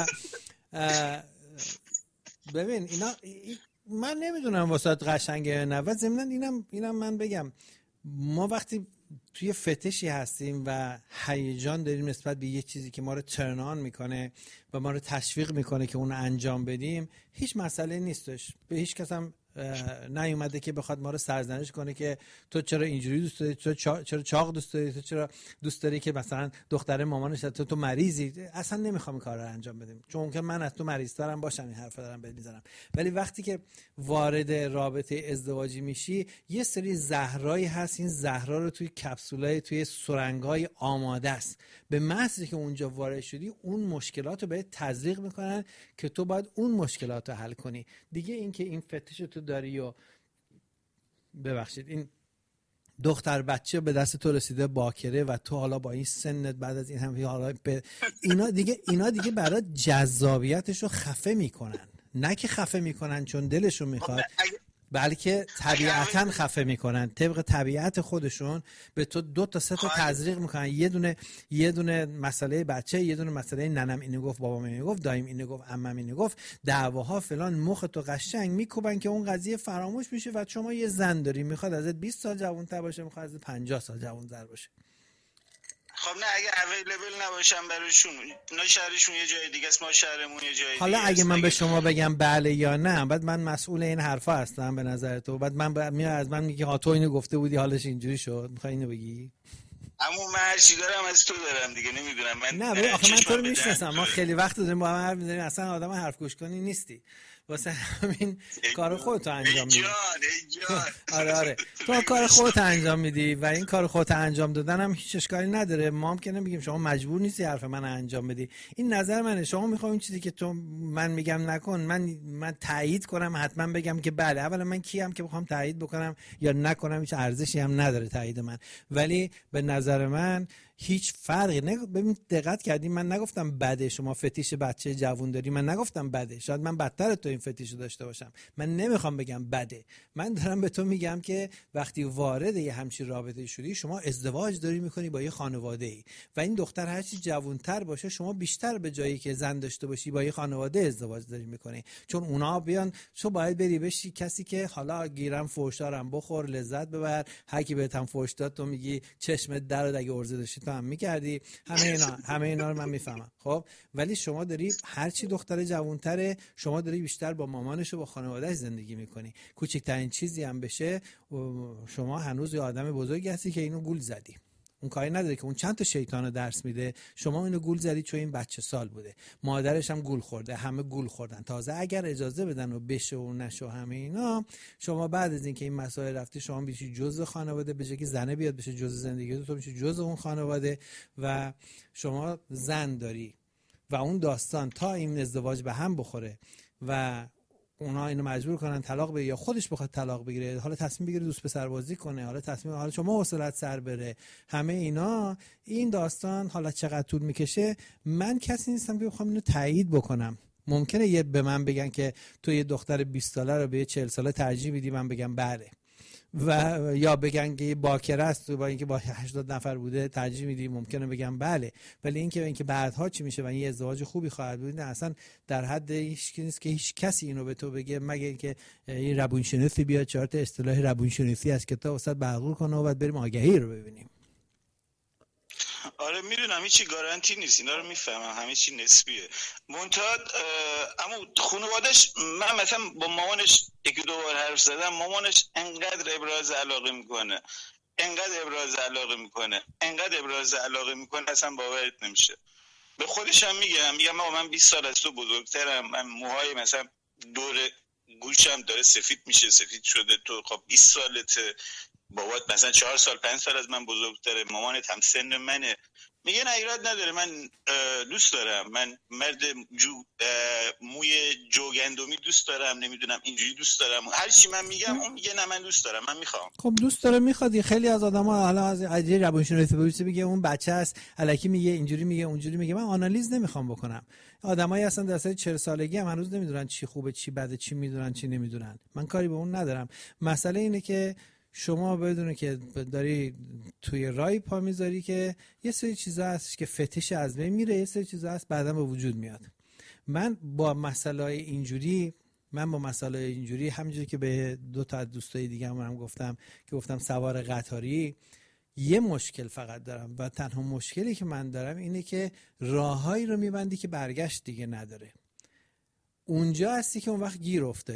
ببین اینا من نمیدونم واسات قشنگه نه، و ضمن اینم اینم من بگم ما وقتی توی فتشی هستیم و هیجان داریم نسبت به یه چیزی که ما رو ترن آن میکنه و ما رو تشویق میکنه که اون انجام بدیم، هیچ مسئله نیستش، به هیچ کس هم نیومده که بخواد ما رو سرزنش کنه که تو چرا اینجوری دوست داری، تو چرا چاق دوست داری، تو چرا دوست داری که مثلا دختر مامانش تو تو مریضی. اصلا نمیخوام این کار رو انجام بدیم، چون که من از تو مریض‌ترم باشم این حرفا دارم بهت میزنم. ولی وقتی که وارد رابطه ازدواجی میشی یه سری زهرایی هست، این زهرا رو توی کپسولای توی سرنگای آماده است. به محضی که اونجا وارد شدی اون مشکلات رو بهت تزریق میکنن که تو باید اون مشکلات رو حل کنی. دیگه این که این فتش تو داری و ببخشید این دختر بچه به دست تو رسیده باکره و تو حالا با این سنت بعد از این هم حالا ب... اینا دیگه اینا دیگه برای جذابیتش رو خفه میکنن. نه که خفه میکنن چون دلشون میخواد، بلکه طبیعتاً خفه میکنن، طبق طبیعت خودشون به تو دو تا سه تا تزریق میکنن. یه دونه یه دونه مسئله بچه، یه دونه مسئله ننم اینو گفت، بابام اینو گفت، دایم اینو گفت، عمم اینو گفت، دعواها فلان، مخ تو قشنگ میکوبن که اون قضیه فراموش میشه و شما یه زن داری میخواد ازت بیست سال جوان‌تر باشه، میخواد ازت پنجاه سال جوان‌تر باشه. خب نه اگه اویلیبل نباشم براشون، اونا شهرشون یه جای دیگه است، ما شهرمون یه جای دیگه. حالا اگه من به شما بگم بله یا نه، بعد من مسئول این حرفا هستم به نظر تو؟ بعد من میاد از من میگه ها تو اینو گفته بودی حالش اینجوری شد، میخوای اینو بگی؟ اما من هر چی دارم از تو دارم دیگه، نمیدونم من. نه ببین آخه من تو رو میشناسم، ما خیلی وقت داریم با هم حرف میزنیم، اصلا آدم حرف گوش کنی نیستی، واسه همین کار خودت انجام میدی. آره آره تو کار خودت انجام میدی و این کار خودت انجام دادن هم هیچ اشکالی نداره. ما هم که نمیگیم شما مجبور نیستی حرف من انجام بدی، این نظر منه. شما میخوای این چیزی که تو من میگم نکن، من من تایید کنم حتما بگم که بله. اولا من کیم که بخوام تایید بکنم یا نکنم؟ هیچ ارزشی هم نداره تایید من. ولی به نظر من هیچ فرقی نه. ببین دقت کردی من نگفتم بده شما فتیش بچه جوون داری، من نگفتم بده، شاید من بدتر تو این فتیشو داشته باشم. من نمیخوام بگم بده، من دارم به تو میگم که وقتی وارد یه همچین رابطه شدی، شما ازدواج داری میکنی با یه خانواده ای و این دختر هر چی جوونتر باشه شما بیشتر به جایی که زن داشته باشی با یه خانواده ازدواج داری میکنی، چون اونا بیان تو باید بری بشی کسی که حالا گیرم فوشدارم بخور لذت ببر، هر کی بهت هم فوش داد تو میگی چشمت در اگه ارزه داشتی تو هم میکردی. همه اینا همه اینا رو من میفهمم. خب ولی شما داری هر چی دختر جوانتره شما داری بیشتر با مامانش و با خانواده‌اش زندگی میکنی. کوچکترین چیزی هم بشه شما هنوز یه آدم بزرگی هستی که اینو گول زدی. اون کاری نداره که اون چند تا شیطانو درس میده، شما اینو گول زدی چون این بچه سال بوده، مادرش هم گول خورده، همه گول خوردن. تازه اگر اجازه بدن و بشه و نشه همه اینا، شما بعد از اینکه این مسائل رفتی شما میشی جزء خانواده، به جای که زنه بیاد بشه جزء زندگی تو میشی جزء اون خانواده و شما زن داری و اون داستان تا این ازدواج به هم بخوره و اونا اینو مجبور کنن طلاق بگیره یا خودش بخواد طلاق بگیره، حالا تصمیم بگیره دوست پسر بازی کنه، حالا تصمیم حالا شما حوصله‌ات سر بره، همه اینا این داستان حالا چقدر طول میکشه من کسی نیستم که بخوام اینو تایید بکنم. ممکنه یه به من بگن که تو یه دختر بیست ساله رو به یه چهل ساله ترجیح میدی، من بگم بله، و یا بگن که باکره است با اینکه با هشتاد نفر بوده ترجیح میدی، ممکنه بگم بله. ولی اینکه اینکه بعدها چی میشه و این ازدواج خوبی خواهد بود، اصلا در حد هیچ کی نیست که هیچ کسی اینو به تو بگه، مگه اینکه این روانشناسی بیاد چهار تا اصطلاح روانشناسی از کتاب واسط بغل کنه و بعد بریم آگهی رو ببینیم. آره میدونم هیچی گارانتی نیست، اینا رو میفهمم، همه چی نسبیه. منتها اما خانواده‌اش، من مثلا با مامانش یکی دو بار حرف زدم، مامانش انقدر ابراز علاقه میکنه انقدر ابراز علاقه میکنه انقدر ابراز علاقه میکنه اصلا باورت نمیشه. به خودش هم میگم میگم من بیست سال از تو بزرگترم، من موهای مثلا دور گوشم داره سفید میشه، سفید شده، تو خب بیست سالته، بابات مثلا چهار سال پنج سال از من بزرگتره، مامانت هم سن منه. میگه نه ایراد نداره، من دوست دارم، من مرد جو موی جوگندمی دوست دارم، نمیدونم اینجوری دوست دارم، هر چی من میگم اون میگه نه من دوست دارم، من میخوام. خب دوست داره میخواد. خیلی از آدما حالا از عجیب روانشناسی بپرسی میگه اون بچه است الکی میگه اینجوری میگه اونجوری میگه. من آنالیز نمیخوام بکنم. آدمایی هستن در سن چهل سالگی هم هنوز نمیدونن چی خوبه چی بده، چی میدونن چی نمیدونن. من کاری به اون ندارم. مسئله اینه که شما بدونه که داری توی رای پا میذاری که یه سری چیزا هست که فتیش از بین میره، یه سری چیزا هست بعدا به وجود میاد. من با مسائل اینجوری من با مسائل اینجوری همونجوری که به دو تا دوستای دیگه هم, هم گفتم که گفتم سوار قطاری، یه مشکل فقط دارم و تنها مشکلی که من دارم اینه که راههایی رو میبندی که برگشت دیگه نداره. اونجا هستی که اون وقت گیر افتادی.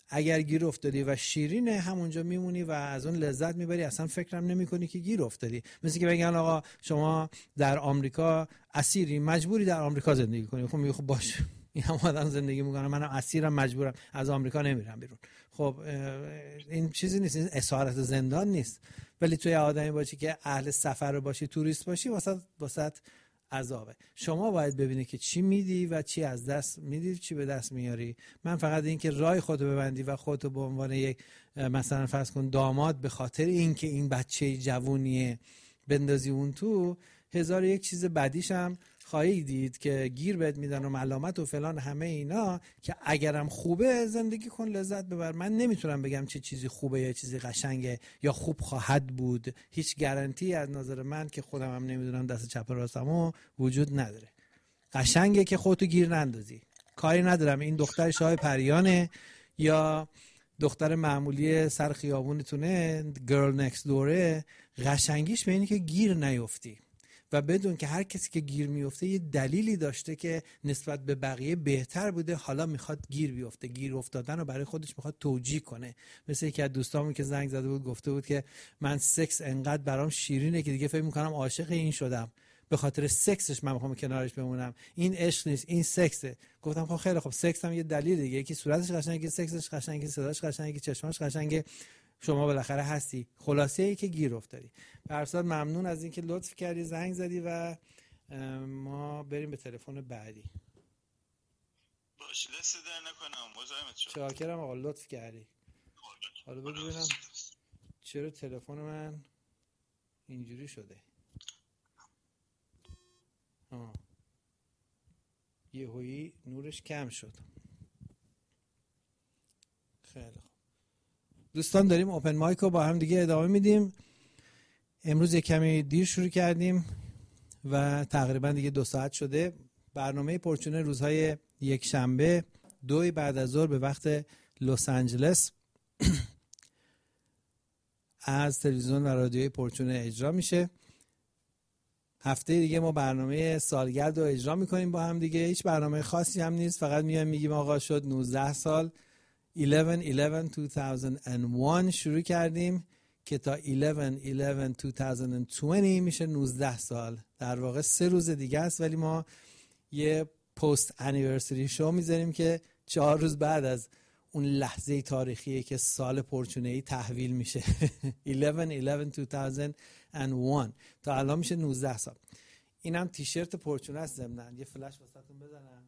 اگر گیر افتادی و شیرینه همونجا میمونی و از اون لذت میبری، اصلا فکرم نمیکنی که گیر افتادی. مثل که بگن آقا شما در آمریکا اسیری، مجبوری در آمریکا زندگی کنی. خب میگه خب باشه، این هم آدم زندگی میکنه، منم اسیرم مجبورم از آمریکا نمیرم بیرون. خب این چیزی نیست، این اسارت زندان نیست. ولی توی آدمی باشی که اهل سفر باشی، توریست باشی، واسه واسه عذابه. شما باید ببینی که چی میدی و چی از دست میدی، چی به دست میاری. من فقط این که رای خودتو ببندی و خودتو به عنوان یک مثلا فرض کن داماد به خاطر این که این بچه جوونیه بندازی اون تو، هزار یک چیز بدیش هم خواهی دید که گیر بهت میدن و ملامت و فلان همه اینا، که اگرم خوبه زندگی کن، لذت ببر. من نمیتونم بگم چه چیزی خوبه یا چیزی قشنگه یا خوب خواهد بود. هیچ گارانتی از نظر من که خودم هم نمیدونم دست چپ راستمو وجود نداره. قشنگه که خودتو گیر نندازی. کاری ندارم این دختر شاه پریانه یا دختر معمولی سر خیابونتونه، گرل نکست دوره. قشنگیش به اینه که گیر نیفتی و بدون که هر کسی که گیر میفته یه دلیلی داشته که نسبت به بقیه بهتر بوده، حالا میخواد گیر بیفته. گیر افتادن رو برای خودش میخواد توجیه کنه. مثل یکی از دوستامون که زنگ زده بود گفته بود که من سکس انقدر برام شیرینه که دیگه فکر میکنم عاشق این شدم، به خاطر سکسش من میخوام کنارش بمونم. این عشق نیست، این سکسه. گفتم خب خیلی خب، سکس هم یه دلیل دیگه، یکی صورتش قشنگه، یکی سکسش قشنگه، صداش قشنگه، یکی چشماش قشنگه، شما بالاخره هستی. خلاصه ای که گیر افتادی. برسات ممنون از اینکه لطف کردی زنگ زدی و ما بریم به تلفن بعدی. باشه دست در نکنم، مزاحمت شدم. شاکرم آقا، لطف کردی. حالا ببینم چرا تلفن من اینجوری شده. آه. یهویی نورش کم شد. خیلی خوب دوستان، داریم اوپن مایک رو با هم دیگه ادامه میدیم. امروز یک کمی دیر شروع کردیم و تقریبا دیگه دو ساعت شده. برنامه پرچونه روزهای یک شنبه دوی بعد از ظهر به وقت لس آنجلس از تلویزیون و رادیوی پرچونه اجرا میشه. هفته دیگه ما برنامه سالگرد رو اجرا میکنیم با هم دیگه. هیچ برنامه خاصی هم نیست، فقط میایم میگیم آقا شد نوزده سال. eleven eleven two thousand one شروع کردیم که تا eleven eleven twenty twenty میشه نوزده سال. در واقع سه روز دیگه است، ولی ما یه پست انیورسری شو میذاریم که چهار روز بعد از اون لحظه تاریخیه که سال پرچونه‌ای تحویل میشه. eleven eleven twenty one تا الان میشه نوزده سال. اینم تیشرت پرچونه است. ضمناً یه فلش واسهتون بزنم.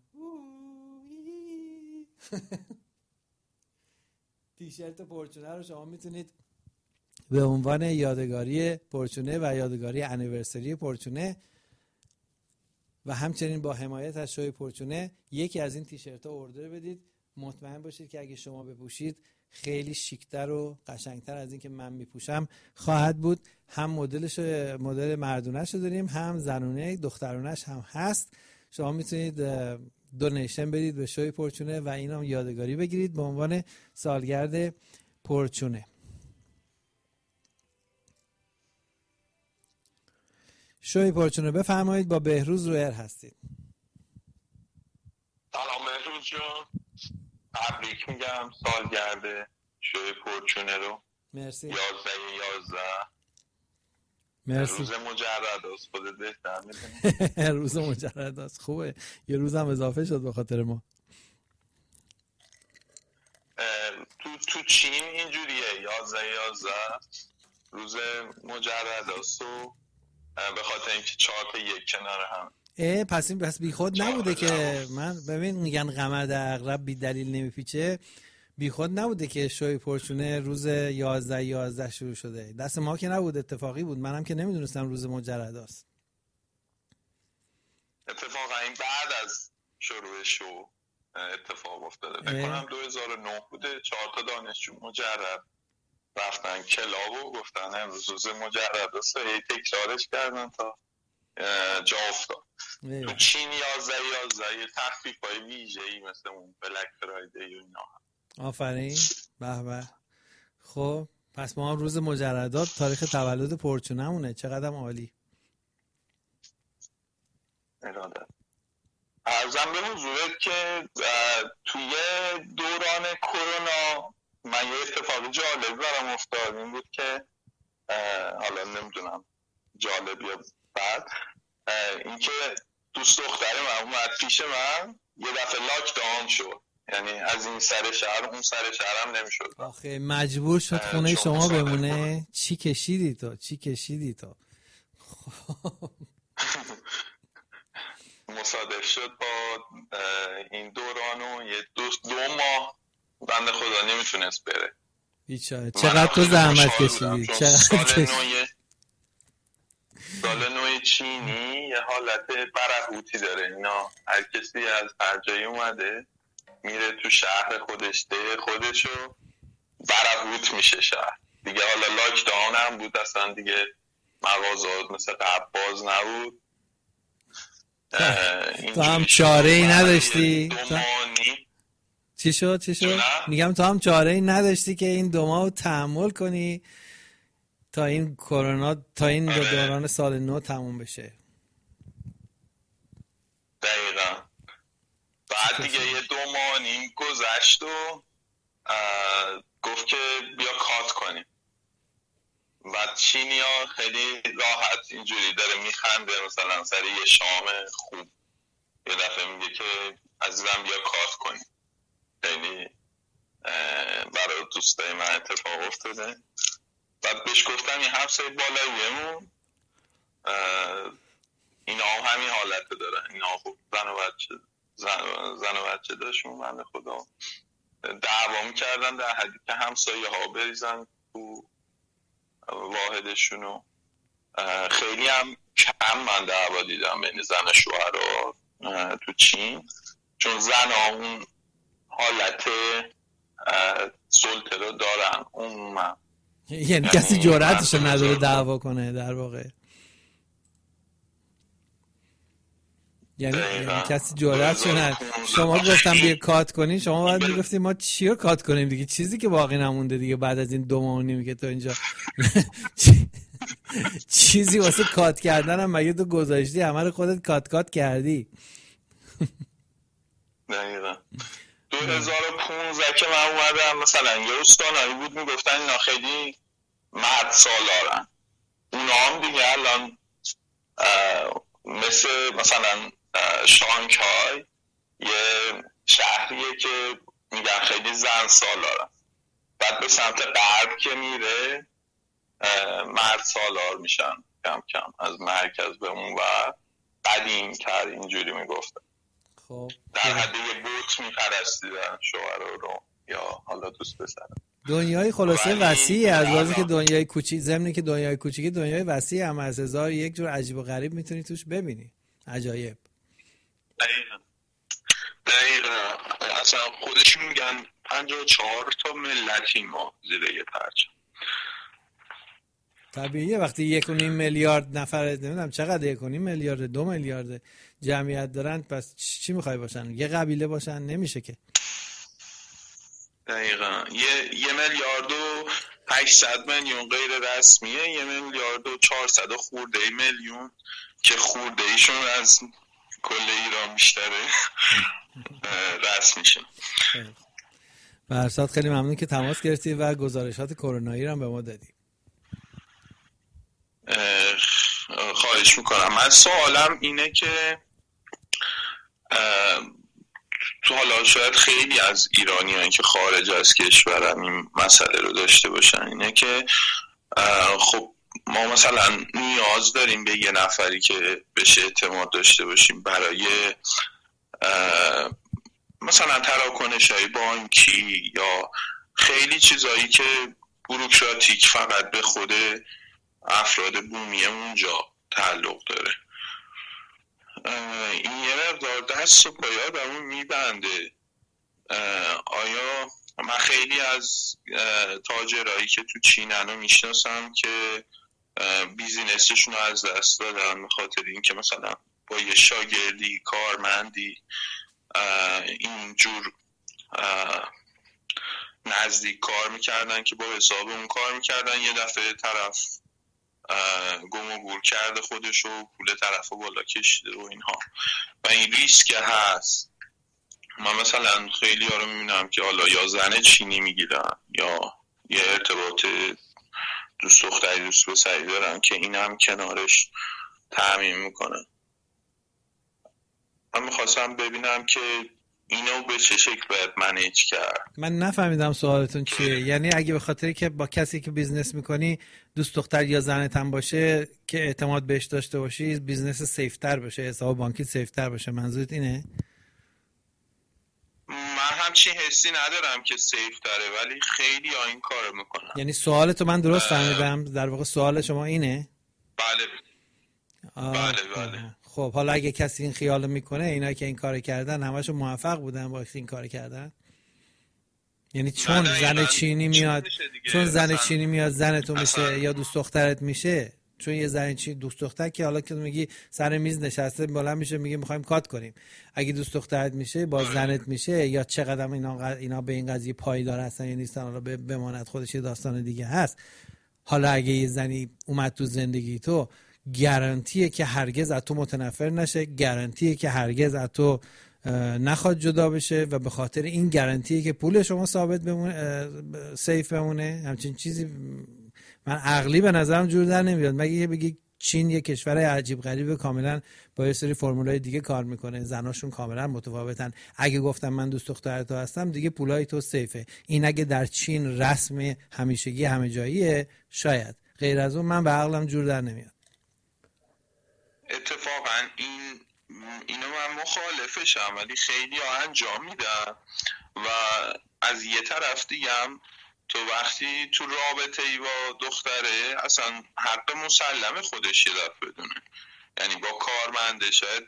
تیشرت پرچونه رو شما میتونید به عنوان یادگاری پرچونه و یادگاری انیورسری پرچونه و همچنین با حمایت از شوی پرچونه یکی از این تیشرت ها اوردر بدید. مطمئن باشید که اگه شما بپوشید خیلی شیکتر و قشنگتر از این که من میپوشم خواهد بود. هم مدلش مدل مردونش رو داریم، هم زنونه دخترونش هم هست. شما میتونید دونیشن بدید به شوی پرچونه و این هم یادگاری بگیرید به عنوان سالگرد پرچونه. شوی پرچونه بفرمایید، با بهروز رویر هستید. سلام بهروز جان، تبریک میگم سالگرد شوی پرچونه رو. مرسی. یازده یازده مرسی. روز مجرد است، خودت بهتر میدونی. روز مجرد است، خوبه. یه روز هم اضافه شد به خاطر ما. تو تو چین اینجوریه، یازده یازده روز مجرد است و به خاطر اینکه چهار تا یک کنار هم. اه پس این بس بی خود نبوده که من ببین میگن قمر عقرب بی دلیل نمیپیچه. بی خود نبوده که شوی پرچونه روز یازده یازده شروع شده. دست ما که نبود، اتفاقی بود. منم که نمیدونستم روز مجرد است. اتفاقا این بعد از شروع شو اتفاق افتاده. فکر کنم دو هزار و نه بوده. چهار تا دانشجو مجرد رفتن کلاب و گفتن امروز روز مجرد است. هی تکرارش کردن تا جا افتاد. تو چین یازده یازده یه تخفیف‌های ویژه‌ای مثل اون بلک فرایدی و اینا هم. آفرین. به به. خب پس ما هم روز مجردات تاریخ تولد پرچونه‌مونه. چقدر عالی. اراده. ارزم به حضورت که توی دوران کرونا من یه اتفاق جالب برام افتاد. این بود که حالا نمیدونم جالب یا بد، اینکه دوست دختر من اومد پیش من یه دفعه لاک داون شد، یعنی از این سر شهر اون سر شهرم نمیشد. آخه مجبور شد خونه شما بمونه. چی کشیدی تو؟ چی کشیدی تو؟ مصادف شد با این دوران و یه دو, دو ماه بنده خدا نمیتونست بره. بیچاره چقدر تو زحمت کشیدی. چقدر کشیدی. سال نو چینی یه حالت برهوتی داره. اینا هر کسی از هر جایی اومده میره تو شهر خودش ده خودشو برهوت میشه شهر دیگه. حالا لاک داون هم بود، اصلا دیگه مغازات مثل قبل باز نبود. تو هم چاره ای نداشتی؟ چی شد چی شد؟ میگم تو هم چاره ای نداشتی که این دو ماه رو تحمل کنی تا این کرونا، تا این دوران سال نو تموم بشه. دقیقا. بعد دیگه یه دو ماه نیم گذشت و گفت که بیا کات کنیم. بعد چینیا خیلی راحت اینجوری داره میخنده، مثلا سر یه شام خوب یه دفعه میگه که عزیزم بیا کات کنیم. خیلی برای دوستای من اتفاق افتاده. بعد بهش گفتم این همسایه بالاییمون اینا هم همین حالت دارن، اینا خوب زن و بچه زن, زن و بچه داشتون بنده خدا دعوا میکردن در حدی که همسایه ها بریزن تو واحدشونو. خیلی هم کم من دعوا دیدم بین زن و شوهر تو چین، چون زن ها اون حالت سلطه رو دارن عموما. یعنی کسی جرأتش نداره دعوا کنه در واقع. یعنی, یعنی کسی جرأتش نداره. شما گفتم بیا کات کنین، شما باید میگفتی ما چی رو کات کنیم دیگه، چیزی که باقی نمونده دیگه بعد از این دو ماه نیم که تو اینجا چیزی واسه کات کردن هم مگه تو گذاشتی؟ همه رو خودت کات کات کردی. دقیقا. دو هزار و پونزده که من اومدم مثلا یه استانایی بود میگفتن اینا خیلی مرد سالارن. اونا هم دیگه الان مثل مثلا شانگهای یه شهریه که میگن خیلی زن سالارن. بعد به سمت غرب که میره مرد سالار میشن کم کم، از مرکز به اون و قدیم تر اینجوری میگفتن. خب در حد یه بوت میپرستیدن شوهر رو یا حالا دوست پسر. دنیای خلاصه وسیعی از واسه که دنیای کوچیک، ضمن که دنیای کوچیکی دنیای وسیعی هم از هزار یک جور عجیب و غریب میتونی توش ببینی. عجایب. دقیقا دقیقا. اصلا خودشون میگن پنجاه و چهار تا ملتی ما زیر یه پرچم. طبیعیه وقتی یک و نیم میلیارد نفر، نمیدونم چقدر، یک و نیم میلیارد دو میلیارد جمعیت دارن، پس چی میخوای باشن؟ یه قبیله باشن؟ نمیشه که. دقیقا. یه یه میلیارد و هشتصد میلیون غیر رسمیه، یه میلیارد و چهارصد خورده میلیون که خورده ایشون از کل ایران بیشتره رسمیشون. فرشاد خیلی ممنون که تماس گرفتی و گزارشات کرونایی رو هم به ما دادی. خواهش میکنم. من سوالم اینه که تو حالا شاید خیلی از ایرانیان که خارج از کشورن این مسئله رو داشته باشن، اینه که خب ما مثلا نیاز داریم به یه نفری که بشه اعتماد داشته باشیم برای مثلا تراکنش‌های بانکی یا خیلی چیزایی که بوروکراتیک فقط به خود افراد بومی اونجا تعلق داره. این یه مقدار دست و پای آدمو میبنده. آیا من خیلی از تاجرایی که تو چینن رو میشناسم که بیزینسشون رو از دست دادن به خاطر این که مثلا با یه شاگردی کارمندی اینجور نزدیک کار میکردن که با حساب اون کار میکردن، یه دفعه طرف گم و گور کرده خودش و پول طرف بالا کشیده و اینها و این ریسک هست. من مثلا خیلی ها رو میبینم که حالا یا زن چینی میگیرن یا یه ارتباط دوست دختری دوست پسری دارن که این هم کنارش تامین میکنن. من میخواستم ببینم که اینو به چه شکل باید منیج کرد. من نفهمیدم سوالتون چیه. یعنی اگه به خاطری که با کسی که بیزنس میکنی دوست دختر یا زنت هم باشه که اعتماد بهش داشته باشی بیزنس سیفتر باشه، حساب بانکی سیفتر باشه، منظورت اینه؟ من همچین حسی ندارم که سیف داره ولی خیلی ها این کارو میکنن. یعنی سوالتو من درست فهمیدم؟ در واقع سوال شما اینه؟ بله بله بله. خب حالا اگه کسی این خیالو میکنه اینا که این کارو کردن همشون موفق بودن با این کارو کردن؟ یعنی چون زن چینی میاد چون زن چینی میاد زنتون میشه یا دوست دخترت میشه، چون یه زن چینی دوست دختر که حالا که میگی سر میز نشسته بالا میشه میگه میخوایم کات کنیم، اگه دوست دخترت میشه با زنت میشه یا چقدر اینا اینا به این قضیه پایدار هستن یا نیستن حالا بماند خودش یه داستان دیگه هست. حالا اگه یه زنی اومد تو زندگی تو گارانتیه که هرگز از تو متنفر نشه، گارانتیه که هرگز از تو نخواد جدا بشه و به خاطر این گارانتیه که پول شما ثابت بمونه، سیف بمونه. همچین چیزی من عقلی به نظرم جور در نمیاد. مگه یه بگی چین یه کشور عجیب غریبه کاملا با یه سری فرمولای دیگه کار میکنه، زناشون کاملا متفاوتن، اگه گفتم من دوست دختر تو هستم دیگه پولای تو سیفه. این اگه در چین رسم همیشگی همه جاییه شاید، غیر از اون من به عقلم جور در نمیاد. اتفاقا این اینو من مخالفشم ولی خیلی ها انجام میدن و از یه طرف دیگه هم تو وقتی تو رابطه ای با دختره اصلا حق مسلم خودش یه دفعه بدونه. یعنی با کارمنده شاید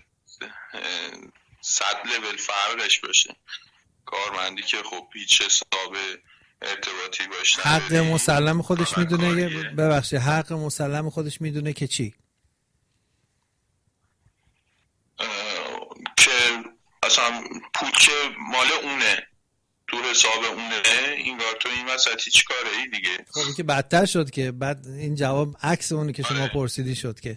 صد لول فرقش باشه، کارمندی که خب هیچ حساب ارتباطی باشه حق مسلم خودش میدونه. ببخشید حق مسلم خودش میدونه که چی؟ که اصلا پول که مال اونه تو حساب اونه، اینگار تو این وسط هیچ کاره ای دیگه. خب این که بدتر شد که بعد این جواب عکس اونه که شما آره. پرسیدی شد که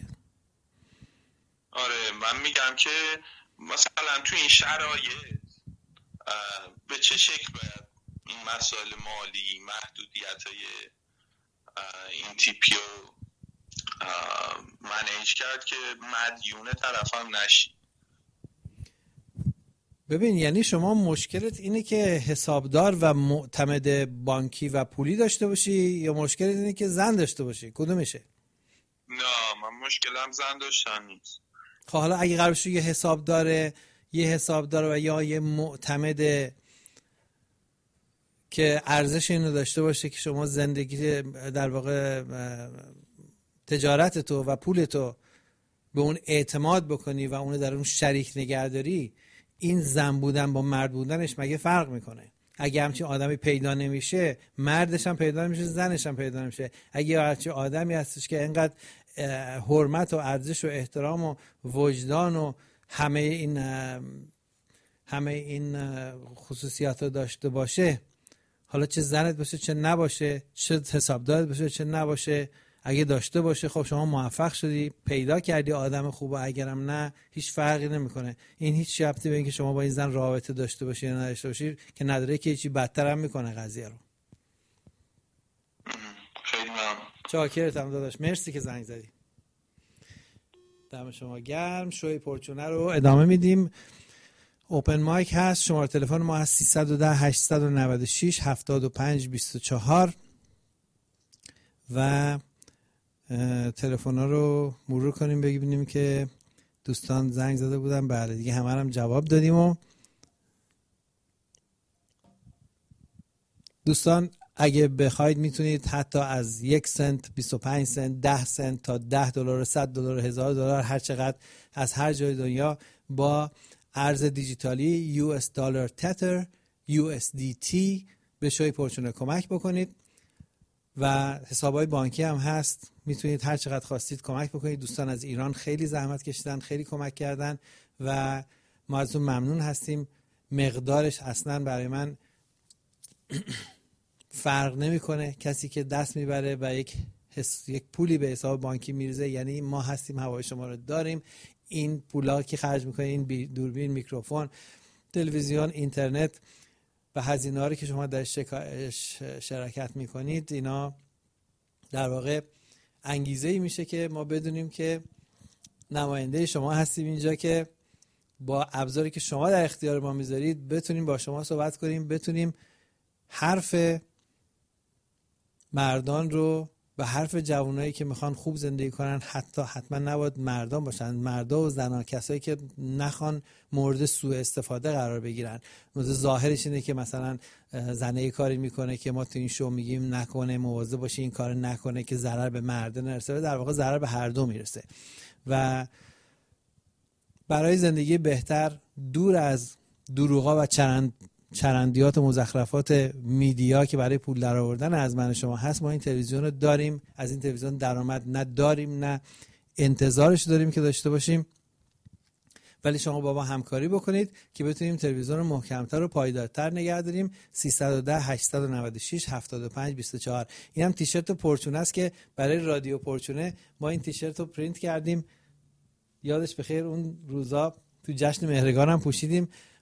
آره من میگم که مثلا تو این شرایط به چه شکل باید این مسائل مالی محدودیت های این تیپی رو منیج کرد که مدیون طرف هم نشی. ببین یعنی شما مشکلت اینه که حسابدار و معتمد بانکی و پولی داشته باشی یا مشکلت اینه که زن داشته باشی؟ کدومشه؟ نه من مشکلم زن داشتن نیست. خب حالا اگه قرار بشه یه حسابدار یه حسابدار و یا یه معتمد که ارزش اینو داشته باشه که شما زندگی در واقع تجارت تو و پول تو به اون اعتماد بکنی و اونو در اون شریک نگهداری، این زن بودن با مرد بودنش مگه فرق میکنه؟ اگه همچین آدمی پیدا نمیشه مردش هم پیدا نمیشه زنش هم پیدا نمیشه. اگه همچین آدمی هستش که اینقدر حرمت و ارزش و احترام و وجدان و همه این همه این خصوصیات رو داشته باشه، حالا چه زنت باشه چه نباشه، چه حسابدارت باشه چه نباشه، اگه داشته باشه خب شما موفق شدی پیدا کردی آدم خوبه، اگرم نه هیچ فرقی نمیکنه. این هیچ ربطی به اینکه شما با این زن رابطه داشته باشی یا نداشته باشی که نداره که چیزی بدتر هم میکنه قضیه رو. خیلی ممنون. چاکرتم داداش، مرسی که زنگ زدی. دم شما گرم. شوی پرچونه رو ادامه میدیم. اوپن مایک هست. شماره تلفن ما هست سیصد و ده هشتصد و نود و شش هفتاد و پنج بیست و چهار و تلفن‌ها رو مرور کنیم ببینیم که دوستان زنگ زده بودن. بله دیگه همه هم جواب دادیم. و دوستان اگه بخواید میتونید حتی از یک سنت، بیست و پنج سنت، ده سنت تا ده دلار، صد دلار، هزار دلار، هر چقدر از هر جای دنیا با ارز دیجیتالی یو اس دلار تتر یو اس دی تی به شوی پرچونه کمک بکنید و حسابای بانکی هم هست، میتونید هر چقدر خواستید کمک بکنید. دوستان از ایران خیلی زحمت کشیدن، خیلی کمک کردن و ما ازتون ممنون هستیم. مقدارش اصلا برای من فرق نمیکنه. کسی که دست میبره و یک حس... یک پولی به حساب بانکی میرزه، یعنی ما هستیم هوای شما رو داریم. این پولا که خرج میکنه، این بی... دوربین، میکروفون، تلویزیون، اینترنت و هزینه ها رو که شما در شکا... شرکت میکنید، اینا در واقع انگیزه ای میشه که ما بدونیم که نماینده شما هستیم اینجا، که با ابزاری که شما در اختیار ما میذارید بتونیم با شما صحبت کنیم، بتونیم حرف مردان رو و حرف جوانایی که میخوان خوب زندگی کنن، حتی حتما نباید مردان باشن، مردا و زنا، کسایی که نخوان مورد سوء استفاده قرار بگیرن. مورد ظاهرش اینه که مثلا زنه کاری میکنه که ما تو این شو میگیم نکنه، مواظب باشه این کار نکنه که ضرر به مرد نرسه، در واقع ضرر به هر دو میرسه. و برای زندگی بهتر، دور از دروغا و چرند چرندیات و مزخرفات میدیا که برای پول درآوردن از من شما هست، ما این تلویزیون رو داریم. از این تلویزیون درآمد نه داریم نه انتظارش داریم که داشته باشیم، ولی شما با ما همکاری بکنید که بتونیم تلویزیون رو محکمتر و پایدارتر نگه داریم. سیصد و ده هشتصد و نود و شش هفتاد و پنج بیست و چهار. این هم تیشرت پرچونه است که برای رادیو پرچونه ما این تیشرت رو پرینت کردیم، یادش بخیر اون روزا تو جشن مهرگان هم پوشیدیم